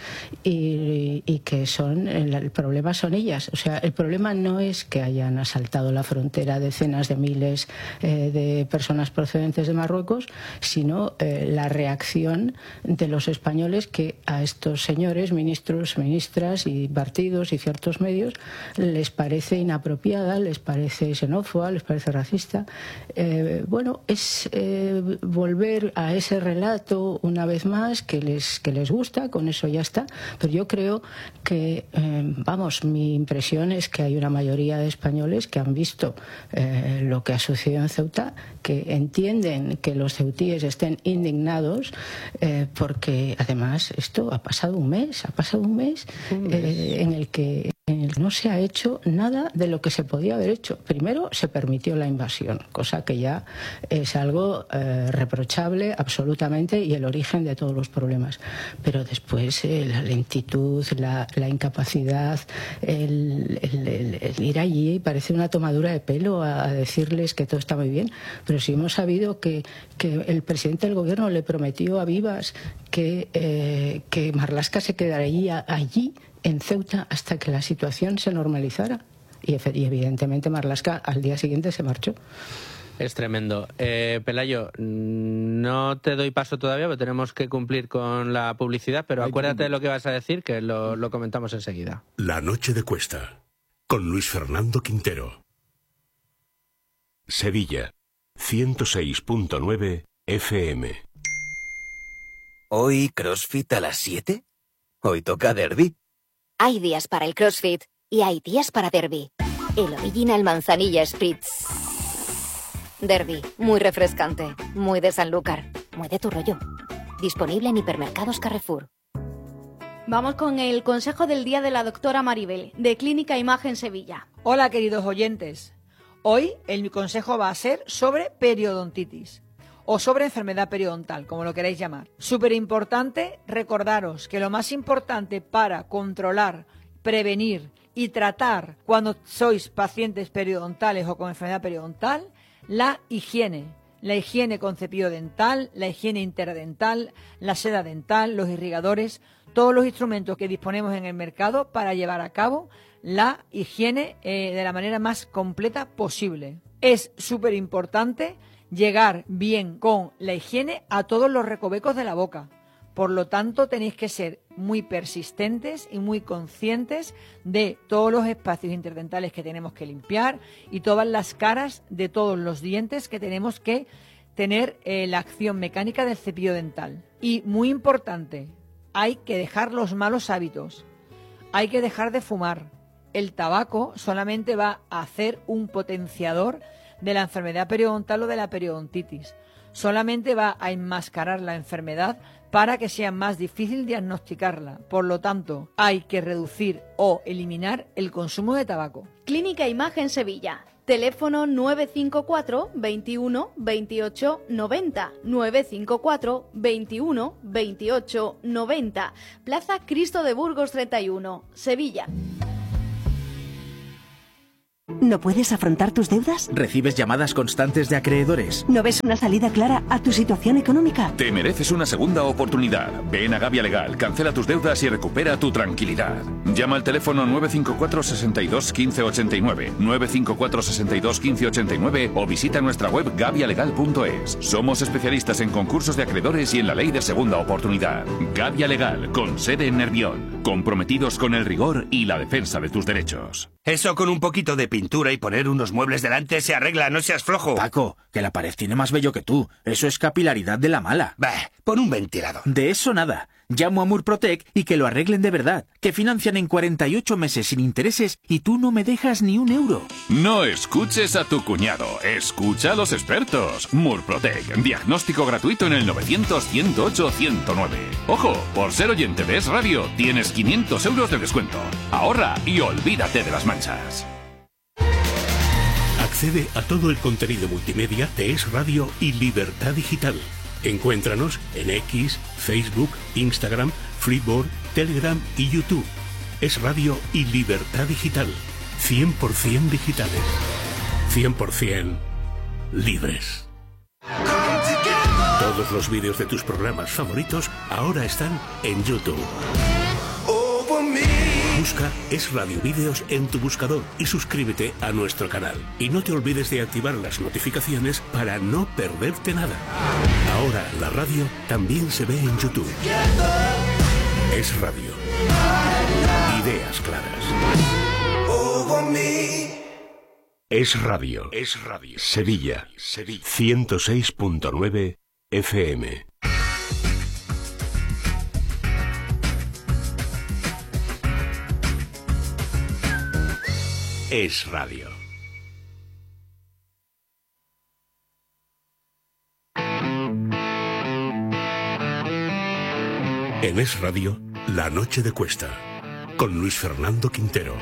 y, y que son el, el problema son ellas. O sea, el problema no es que hayan asaltado la frontera decenas de miles eh, de personas procedentes de Marruecos, sino eh, la reacción de los españoles, que a estos señores, ministros, ministras y partidos y ciertos medios, les parece inapropiada, les parece xenófoba, les parece racista. Eh, bueno, es eh, volver a ese relato una vez más que les, que les gusta, con eso ya está. Pero yo creo que, eh, vamos, mi impresión es que hay una mayoría de españoles que han visto eh, lo que ha sucedido en Ceuta, que entienden que los ceutíes estén indignados, eh, porque además esto ha pasado un mes, ha pasado un mes, un mes. Eh, en el que en el que no se ha hecho nada de lo que se podía haber hecho. Primero se permitió la invasión, cosa que ya es algo eh, reprochable absolutamente y el origen de todos los problemas. Pero después eh, la lentitud, la, la incapacidad, el, el, el, el ir allí parece una tomadura de pelo a, a decirles que todo está muy bien. Pero si hemos sabido que, que el presidente del gobierno le prometió a Vivas que, eh, que Marlaska se quedaría allí en Ceuta hasta que la situación se normalizara, y, y evidentemente Marlaska al día siguiente se marchó. Es tremendo. Eh, Pelayo, no te doy paso todavía porque tenemos que cumplir con la publicidad, pero acuérdate de lo que vas a decir, que lo, lo comentamos enseguida. La noche de Cuesta, con Luis Fernando Quintero. Sevilla, ciento seis punto nueve F M. ¿Hoy CrossFit a las siete? Hoy toca derbi. Hay días para el CrossFit y hay días para Derby. El original manzanilla spritz. Derby, muy refrescante, muy de Sanlúcar, muy de tu rollo. Disponible en hipermercados Carrefour. Vamos con el consejo del día de la doctora Maribel, de Clínica Imagen Sevilla. Hola, queridos oyentes. Hoy el consejo va a ser sobre periodontitis, o sobre enfermedad periodontal, como lo queráis llamar. Súper importante recordaros que lo más importante para controlar, prevenir y tratar cuando sois pacientes periodontales o con enfermedad periodontal, la higiene. La higiene con cepillo dental, la higiene interdental, la seda dental, los irrigadores, todos los instrumentos que disponemos en el mercado para llevar a cabo la higiene eh, de la manera más completa posible. Es súper importante llegar bien con la higiene a todos los recovecos de la boca. Por lo tanto, tenéis que ser muy persistentes y muy conscientes de todos los espacios interdentales que tenemos que limpiar y todas las caras de todos los dientes que tenemos que tener eh, la acción mecánica del cepillo dental. Y muy importante, hay que dejar los malos hábitos. Hay que dejar de fumar. El tabaco solamente va a hacer un potenciador de la enfermedad periodontal o de la periodontitis. Solamente va a enmascarar la enfermedad para que sea más difícil diagnosticarla. Por lo tanto, hay que reducir o eliminar el consumo de tabaco. Clínica Imagen Sevilla. Teléfono nueve cinco cuatro, veintiuno, veintiocho, noventa. nueve cinco cuatro, veintiuno, veintiocho, noventa. Plaza Cristo de Burgos treinta y uno, Sevilla. ¿No puedes afrontar tus deudas? ¿Recibes llamadas constantes de acreedores? ¿No ves una salida clara a tu situación económica? Te mereces una segunda oportunidad. Ven a Gavia Legal, cancela tus deudas y recupera tu tranquilidad. Llama al teléfono nueve cinco cuatro, sesenta y dos, quince ochenta y nueve, nueve cinco cuatro, sesenta y dos, quince ochenta y nueve o visita nuestra web gavia legal punto es. Somos especialistas en concursos de acreedores y en la ley de segunda oportunidad. Gavia Legal, con sede en Nervión. Comprometidos con el rigor y la defensa de tus derechos. Eso con un poquito de pintura y poner unos muebles delante se arregla, no seas flojo. Paco, que la pared tiene más vello que tú. Eso es capilaridad de la mala. Bah, pon un ventilador. De eso nada. Llamo a Murprotec y que lo arreglen de verdad. Que financian en cuarenta y ocho meses sin intereses y tú no me dejas ni un euro. No escuches a tu cuñado, escucha a los expertos. Murprotec, diagnóstico gratuito en el novecientos, ciento ocho, ciento nueve. Ojo, por ser oyente de Es Radio, tienes quinientos euros de descuento. Ahorra y olvídate de las manchas. Accede a todo el contenido multimedia de Es Radio y Libertad Digital. Encuéntranos en X, Facebook, Instagram, Flipboard, Telegram y YouTube. Es Radio y Libertad Digital. cien por ciento digitales. cien por ciento libres. Todos los vídeos de tus programas favoritos ahora están en YouTube. Busca Es Radio Vídeos en tu buscador y suscríbete a nuestro canal. Y no te olvides de activar las notificaciones para no perderte nada. Ahora la radio también se ve en YouTube. Es Radio. Ideas claras. Es Radio. Es Radio. Sevilla. Sevilla. ciento seis punto nueve F M. Es Radio. En Es Radio, La Noche de Cuesta, con Luis Fernando Quintero.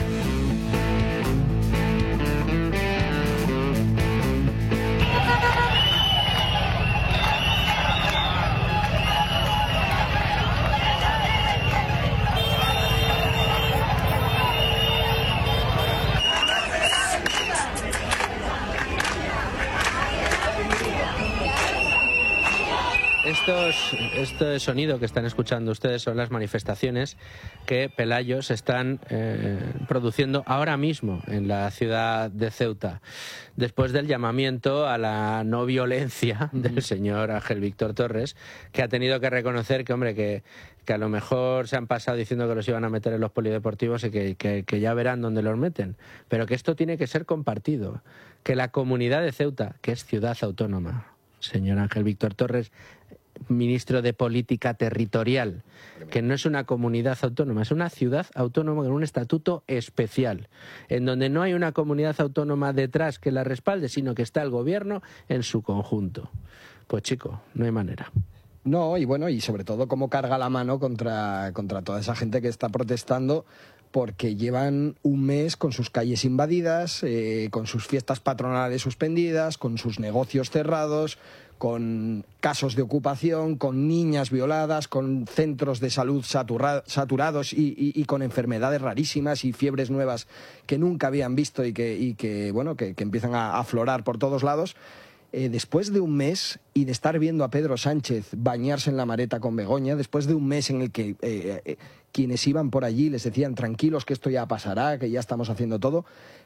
Estos, este sonido que están escuchando ustedes son las manifestaciones que Pelayos están eh, produciendo ahora mismo en la ciudad de Ceuta, después del llamamiento a la no violencia del señor Ángel Víctor Torres, que ha tenido que reconocer que, hombre, que, que a lo mejor se han pasado diciendo que los iban a meter en los polideportivos y que, que, que ya verán dónde los meten, pero que esto tiene que ser compartido, que la comunidad de Ceuta, que es ciudad autónoma, señor Ángel Víctor Torres, ministro de Política Territorial, que no es una comunidad autónoma, es una ciudad autónoma con un estatuto especial, en donde no hay una comunidad autónoma detrás que la respalde, sino que está el gobierno en su conjunto. Pues chico, no hay manera. No, y bueno, y sobre todo cómo carga la mano contra, contra toda esa gente que está protestando, porque llevan un mes con sus calles invadidas, eh, con sus fiestas patronales suspendidas, con sus negocios cerrados, con casos de ocupación, con niñas violadas, con centros de salud satura, saturados y, y, y con enfermedades rarísimas y fiebres nuevas que nunca habían visto y que, y que, bueno, que, que empiezan a aflorar por todos lados. Eh, después de un mes y de estar viendo a Pedro Sánchez bañarse en la Mareta con Begoña, después de un mes en el que eh, eh, quienes iban por allí les decían tranquilos que esto ya pasará, que ya estamos haciendo todo.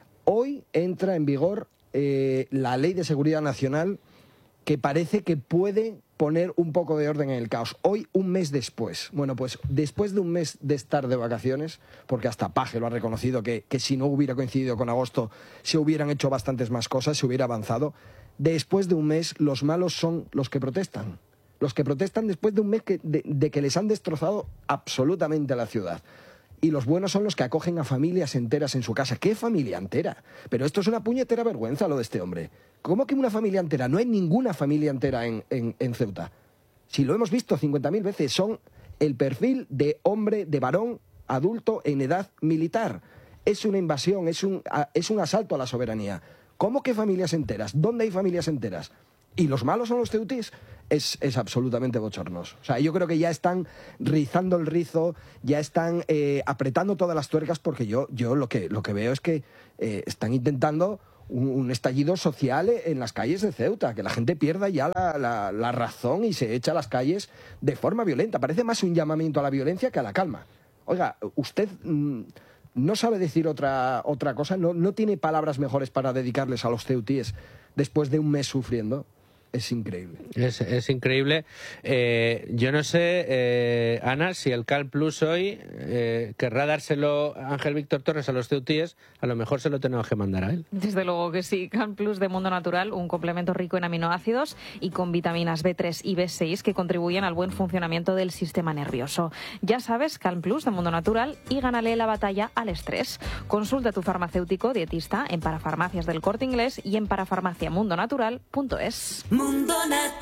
Hoy entra en vigor eh, la Ley de Seguridad Nacional, que parece que puede poner un poco de orden en el caos. Hoy, un mes después. Bueno, pues después de un mes de estar de vacaciones, porque hasta Paje lo ha reconocido, que, que si no hubiera coincidido con agosto se hubieran hecho bastantes más cosas, se hubiera avanzado. Después de un mes, los malos son los que protestan. Los que protestan después de un mes que, de, de que les han destrozado absolutamente la ciudad. Y los buenos son los que acogen a familias enteras en su casa. ¿Qué familia entera? Pero esto es una puñetera vergüenza lo de este hombre. ¿Cómo que una familia entera? No hay ninguna familia entera en, en, en Ceuta. Si lo hemos visto cincuenta mil veces, son el perfil de hombre, de varón, adulto, en edad militar. Es una invasión, es un, es un asalto a la soberanía. ¿Cómo que familias enteras? ¿Dónde hay familias enteras? ¿Y los malos son los ceutíes? Es, es absolutamente bochornoso. O sea, yo creo que ya están rizando el rizo, ya están eh, apretando todas las tuercas, porque yo, yo lo, que, lo que veo es que eh, están intentando un, un estallido social en las calles de Ceuta, que la gente pierda ya la, la, la razón y se echa a las calles de forma violenta. Parece más un llamamiento a la violencia que a la calma. Oiga, usted mmm, no sabe decir otra, otra cosa, no, no tiene palabras mejores para dedicarles a los ceutíes después de un mes sufriendo. Es increíble. Es, es increíble. Eh, yo no sé, eh, Ana, si el Cal Plus hoy eh, querrá dárselo a Ángel Víctor Torres a los ceutíes, a lo mejor se lo tenemos que mandar a él. Desde luego que sí. Cal Plus de Mundo Natural, un complemento rico en aminoácidos y con vitaminas B tres y B seis que contribuyen al buen funcionamiento del sistema nervioso. Ya sabes, Cal Plus de Mundo Natural, y gánale la batalla al estrés. Consulta a tu farmacéutico dietista en Parafarmacias del Corte Inglés y en parafarmacia mundo natural punto es. Mundo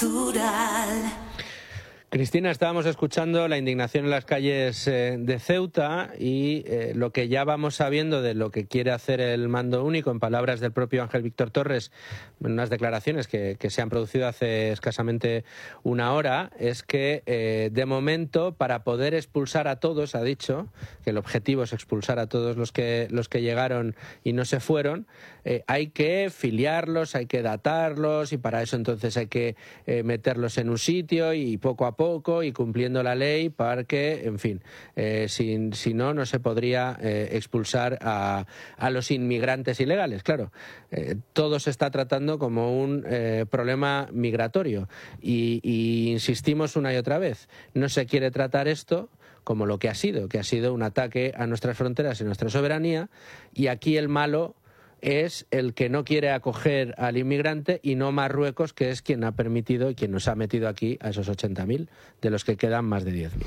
Natural. Cristina, estábamos escuchando la indignación en las calles eh, de Ceuta y eh, lo que ya vamos sabiendo de lo que quiere hacer el mando único, en palabras del propio Ángel Víctor Torres, en unas declaraciones que, que se han producido hace escasamente una hora, es que eh, de momento, para poder expulsar a todos, ha dicho que el objetivo es expulsar a todos los que, los que llegaron y no se fueron, eh, hay que filiarlos, hay que datarlos y para eso entonces hay que eh, meterlos en un sitio y poco a poco poco y cumpliendo la ley para que, en fin, eh, si, si no, no se podría eh, expulsar a, a los inmigrantes ilegales. Claro, eh, todo se está tratando como un eh, problema migratorio y, y insistimos una y otra vez, no se quiere tratar esto como lo que ha sido, que ha sido un ataque a nuestras fronteras y nuestra soberanía, y aquí el malo es el que no quiere acoger al inmigrante y no Marruecos, que es quien ha permitido y quien nos ha metido aquí a esos ochenta mil, de los que quedan más de diez mil.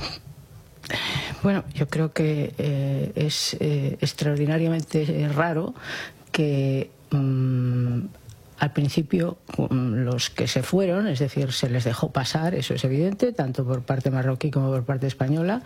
Bueno, yo creo que eh, es eh, extraordinariamente raro que mmm, al principio los que se fueron, es decir, se les dejó pasar, eso es evidente, tanto por parte marroquí como por parte española.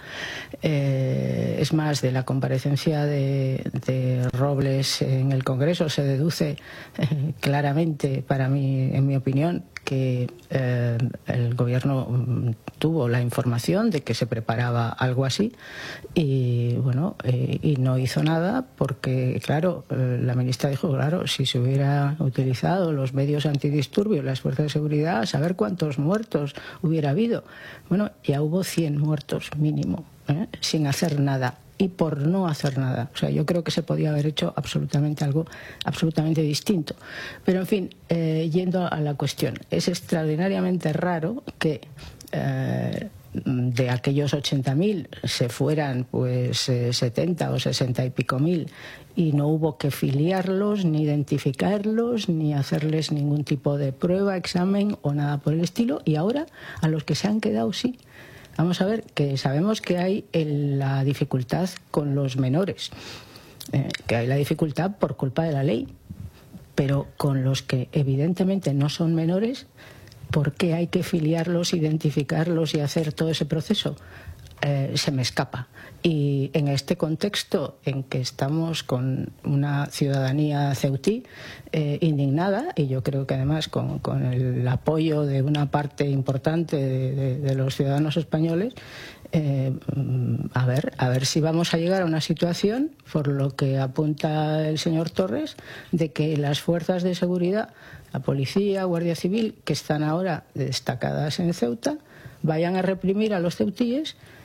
Eh, es más, de la comparecencia de, de Robles en el Congreso se deduce eh, claramente, para mí, en mi opinión, que eh, el gobierno tuvo la información de que se preparaba algo así y bueno eh, y no hizo nada porque, claro, eh, la ministra dijo, claro, si se hubiera utilizado los medios antidisturbios, las fuerzas de seguridad, a saber cuántos muertos hubiera habido. Bueno, ya hubo cien muertos mínimo, ¿eh? sin hacer nada. Y por no hacer nada. O sea, yo creo que se podía haber hecho absolutamente algo absolutamente distinto. Pero, en fin, eh, yendo a la cuestión, es extraordinariamente raro que eh, de aquellos ochenta mil se fueran pues eh, setenta o sesenta y pico mil y no hubo que filiarlos, ni identificarlos, ni hacerles ningún tipo de prueba, examen o nada por el estilo. Y ahora, a los que se han quedado, sí. Vamos a ver, que sabemos que hay el, la dificultad con los menores, eh, que hay la dificultad por culpa de la ley, pero con los que evidentemente no son menores, ¿por qué hay que filiarlos, identificarlos y hacer todo ese proceso? Eh, se me escapa. Y en este contexto en que estamos con una ciudadanía ceutí eh, indignada, y yo creo que además con, con el apoyo de una parte importante de, de, de los ciudadanos españoles, eh, a ver, a ver si vamos a llegar a una situación, por lo que apunta el señor Torres, de que las fuerzas de seguridad, la policía, Guardia Civil, que están ahora destacadas en Ceuta, vayan a reprimir a los ceutíes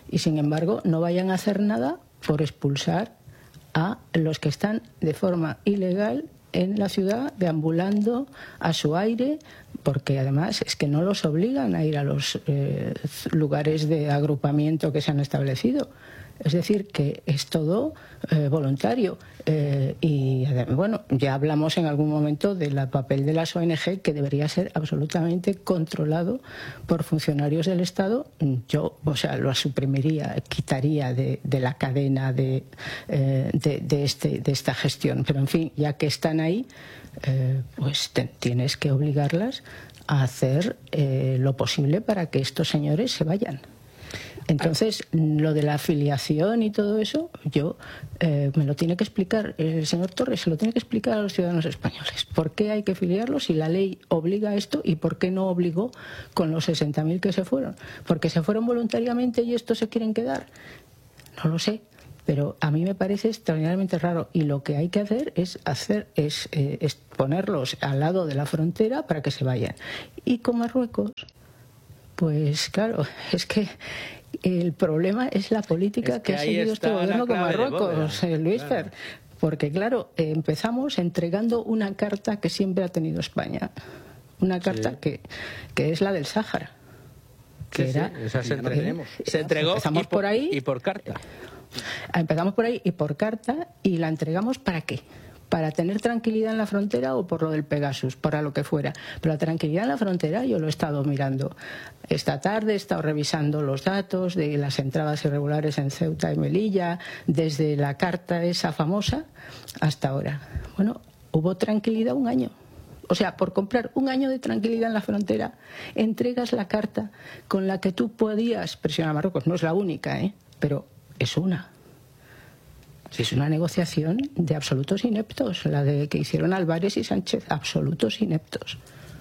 y sin embargo no vayan a hacer nada por expulsar a los que están de forma ilegal en la ciudad, deambulando a su aire, porque además es que no los obligan a ir a los eh, lugares de agrupamiento que se han establecido. Es decir, que es todo eh, voluntario. Eh, y bueno, ya hablamos en algún momento del papel de las O N G, que debería ser absolutamente controlado por funcionarios del Estado. Yo, o sea, lo suprimiría, quitaría de, de la cadena de, eh, de, de, este, de esta gestión. Pero en fin, ya que están ahí, eh, pues te, tienes que obligarlas a hacer eh, lo posible para que estos señores se vayan. Entonces, lo de la afiliación y todo eso, yo eh, me lo tiene que explicar el señor Torres, se lo tiene que explicar a los ciudadanos españoles. ¿Por qué hay que afiliarlos si la ley obliga a esto y por qué no obligó con los sesenta mil que se fueron? ¿Porque se fueron voluntariamente y estos se quieren quedar? No lo sé, pero a mí me parece extraordinariamente raro, y lo que hay que hacer es hacer es, eh, es ponerlos al lado de la frontera para que se vayan. Y con Marruecos, pues claro, es que el problema es la política es que, que ha seguido este gobierno con Marruecos, eh, Luis claro. Fer. Porque, claro, eh, empezamos entregando una carta que siempre ha tenido España. Una carta sí. que, que es la del Sáhara. Que sí, era, sí, esa se, entregó, se entregó empezamos y por, por ahí, y por carta. Empezamos por ahí y por carta, y la entregamos ¿para qué? Para tener tranquilidad en la frontera o por lo del Pegasus, para lo que fuera. Pero la tranquilidad en la frontera yo lo he estado mirando. Esta tarde he estado revisando los datos de las entradas irregulares en Ceuta y Melilla, desde la carta esa famosa hasta ahora. Bueno, hubo tranquilidad un año. O sea, por comprar un año de tranquilidad en la frontera, entregas la carta con la que tú podías presionar a Marruecos. No es la única, ¿eh? Pero es una. Es una negociación de absolutos ineptos, la de que hicieron Álvarez y Sánchez, absolutos ineptos.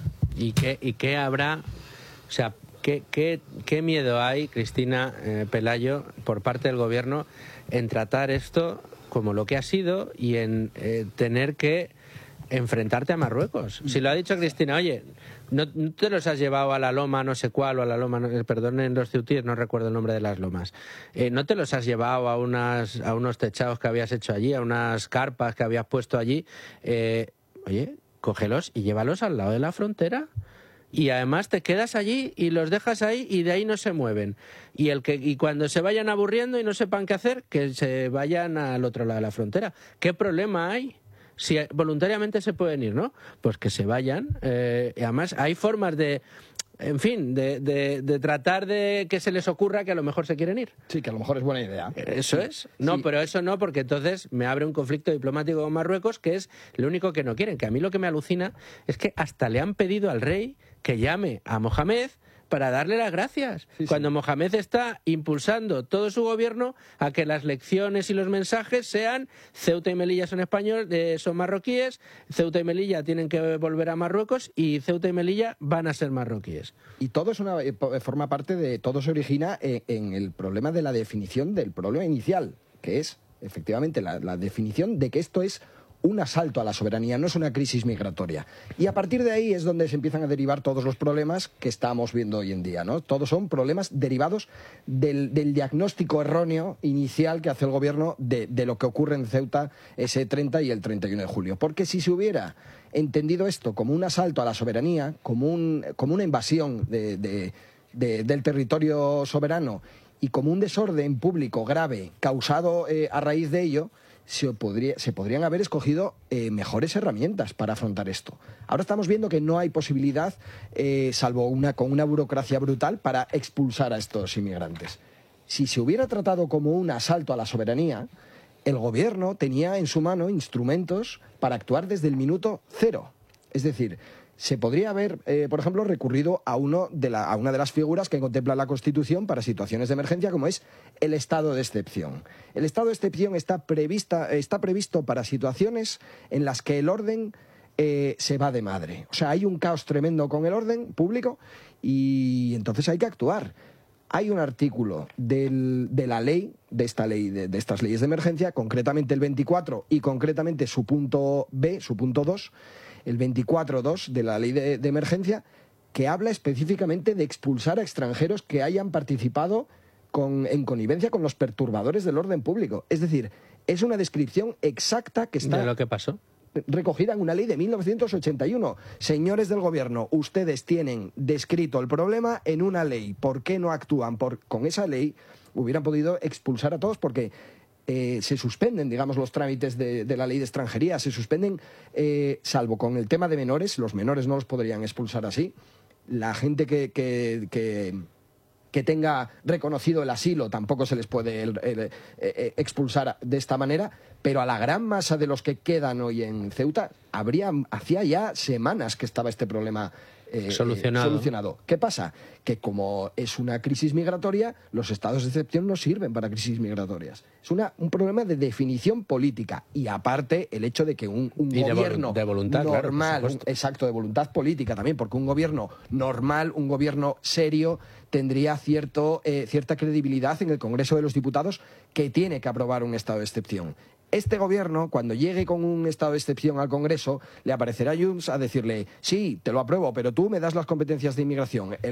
¿Y qué, y qué habrá, o sea, qué, qué, qué miedo hay, Cristina eh, Pelayo, por parte del gobierno en tratar esto como lo que ha sido y en eh, tener que enfrentarte a Marruecos? Si lo ha dicho Cristina, oye, no, no te los has llevado a la loma no sé cuál, o a la loma, no, perdonen los ceutíes, no recuerdo el nombre de las lomas, eh, no te los has llevado a, unas, a unos techados que habías hecho allí, a unas carpas que habías puesto allí, eh, oye, cógelos y llévalos al lado de la frontera. Y además te quedas allí y los dejas ahí y de ahí no se mueven. Y el que y cuando se vayan aburriendo y no sepan qué hacer, que se vayan al otro lado de la frontera. ¿Qué problema hay? Si voluntariamente se pueden ir, ¿no? Pues que se vayan. Eh, y además hay formas de, en fin, de, de, de tratar de que se les ocurra que a lo mejor se quieren ir. Sí, que a lo mejor es buena idea. Eso sí. es. No, sí. Pero eso no, porque entonces me abre un conflicto diplomático con Marruecos, que es lo único que no quieren. Que a mí lo que me alucina es que hasta le han pedido al rey que llame a Mohamed para darle las gracias, sí, cuando sí. Mohamed está impulsando todo su gobierno a que las lecciones y los mensajes sean Ceuta y Melilla son españoles, eh, son marroquíes, Ceuta y Melilla tienen que volver a Marruecos y Ceuta y Melilla van a ser marroquíes. Y todo es una forma parte de, todo se origina en, en el problema de la definición del problema inicial, que es efectivamente la, la definición de que esto es un asalto a la soberanía, no es una crisis migratoria. Y a partir de ahí es donde se empiezan a derivar todos los problemas que estamos viendo hoy en día, ¿no? Todos son problemas derivados del, del diagnóstico erróneo inicial que hace el gobierno de, de lo que ocurre en Ceuta ese treinta y el treinta y uno de julio. Porque si se hubiera entendido esto como un asalto a la soberanía, como, un, como una invasión de, de, de, del territorio soberano y como un desorden público grave causado eh, a raíz de ello, Se, podría, se podrían haber escogido eh, mejores herramientas para afrontar esto. Ahora estamos viendo que no hay posibilidad, eh, salvo una con una burocracia brutal, para expulsar a estos inmigrantes. Si se hubiera tratado como un asalto a la soberanía, el gobierno tenía en su mano instrumentos para actuar desde el minuto cero. Es decir, se podría haber, eh, por ejemplo, recurrido a, uno de la, a una de las figuras que contempla la Constitución para situaciones de emergencia, como es el estado de excepción. El estado de excepción está, prevista, está previsto para situaciones en las que el orden eh, se va de madre. O sea, hay un caos tremendo con el orden público y entonces hay que actuar. Hay un artículo del, de la ley, de esta ley, de, de estas leyes de emergencia, concretamente el veinticuatro y concretamente su punto B, su punto dos, el veinticuatro punto dos de la ley de, de emergencia, que habla específicamente de expulsar a extranjeros que hayan participado con, en connivencia con los perturbadores del orden público. Es decir, es una descripción exacta que está... ¿De lo que pasó? Recogida en una ley de mil novecientos ochenta y uno. Señores del gobierno, ustedes tienen descrito el problema en una ley. ¿Por qué no actúan? Por, con esa ley hubieran podido expulsar a todos porque eh, se suspenden, digamos, los trámites de, de la ley de extranjería. Se suspenden, eh, salvo con el tema de menores. Los menores no los podrían expulsar así. La gente que... que, que que tenga reconocido el asilo tampoco se les puede el, el, el, el, expulsar de esta manera, pero a la gran masa de los que quedan hoy en Ceuta, habría, hacía ya semanas que estaba este problema eh, solucionado. Eh, solucionado. ¿Qué pasa? Que como es una crisis migratoria, los estados de excepción no sirven para crisis migratorias. Es una, un problema de definición política y aparte el hecho de que un, un y gobierno de, voluntad, normal, claro, un, exacto, de voluntad política también, porque un gobierno normal, un gobierno serio, tendría cierto, eh, cierta credibilidad en el Congreso de los Diputados que tiene que aprobar un estado de excepción. Este gobierno, cuando llegue con un estado de excepción al Congreso, le aparecerá Junts a decirle, sí, te lo apruebo, pero tú me das las competencias de inmigración. El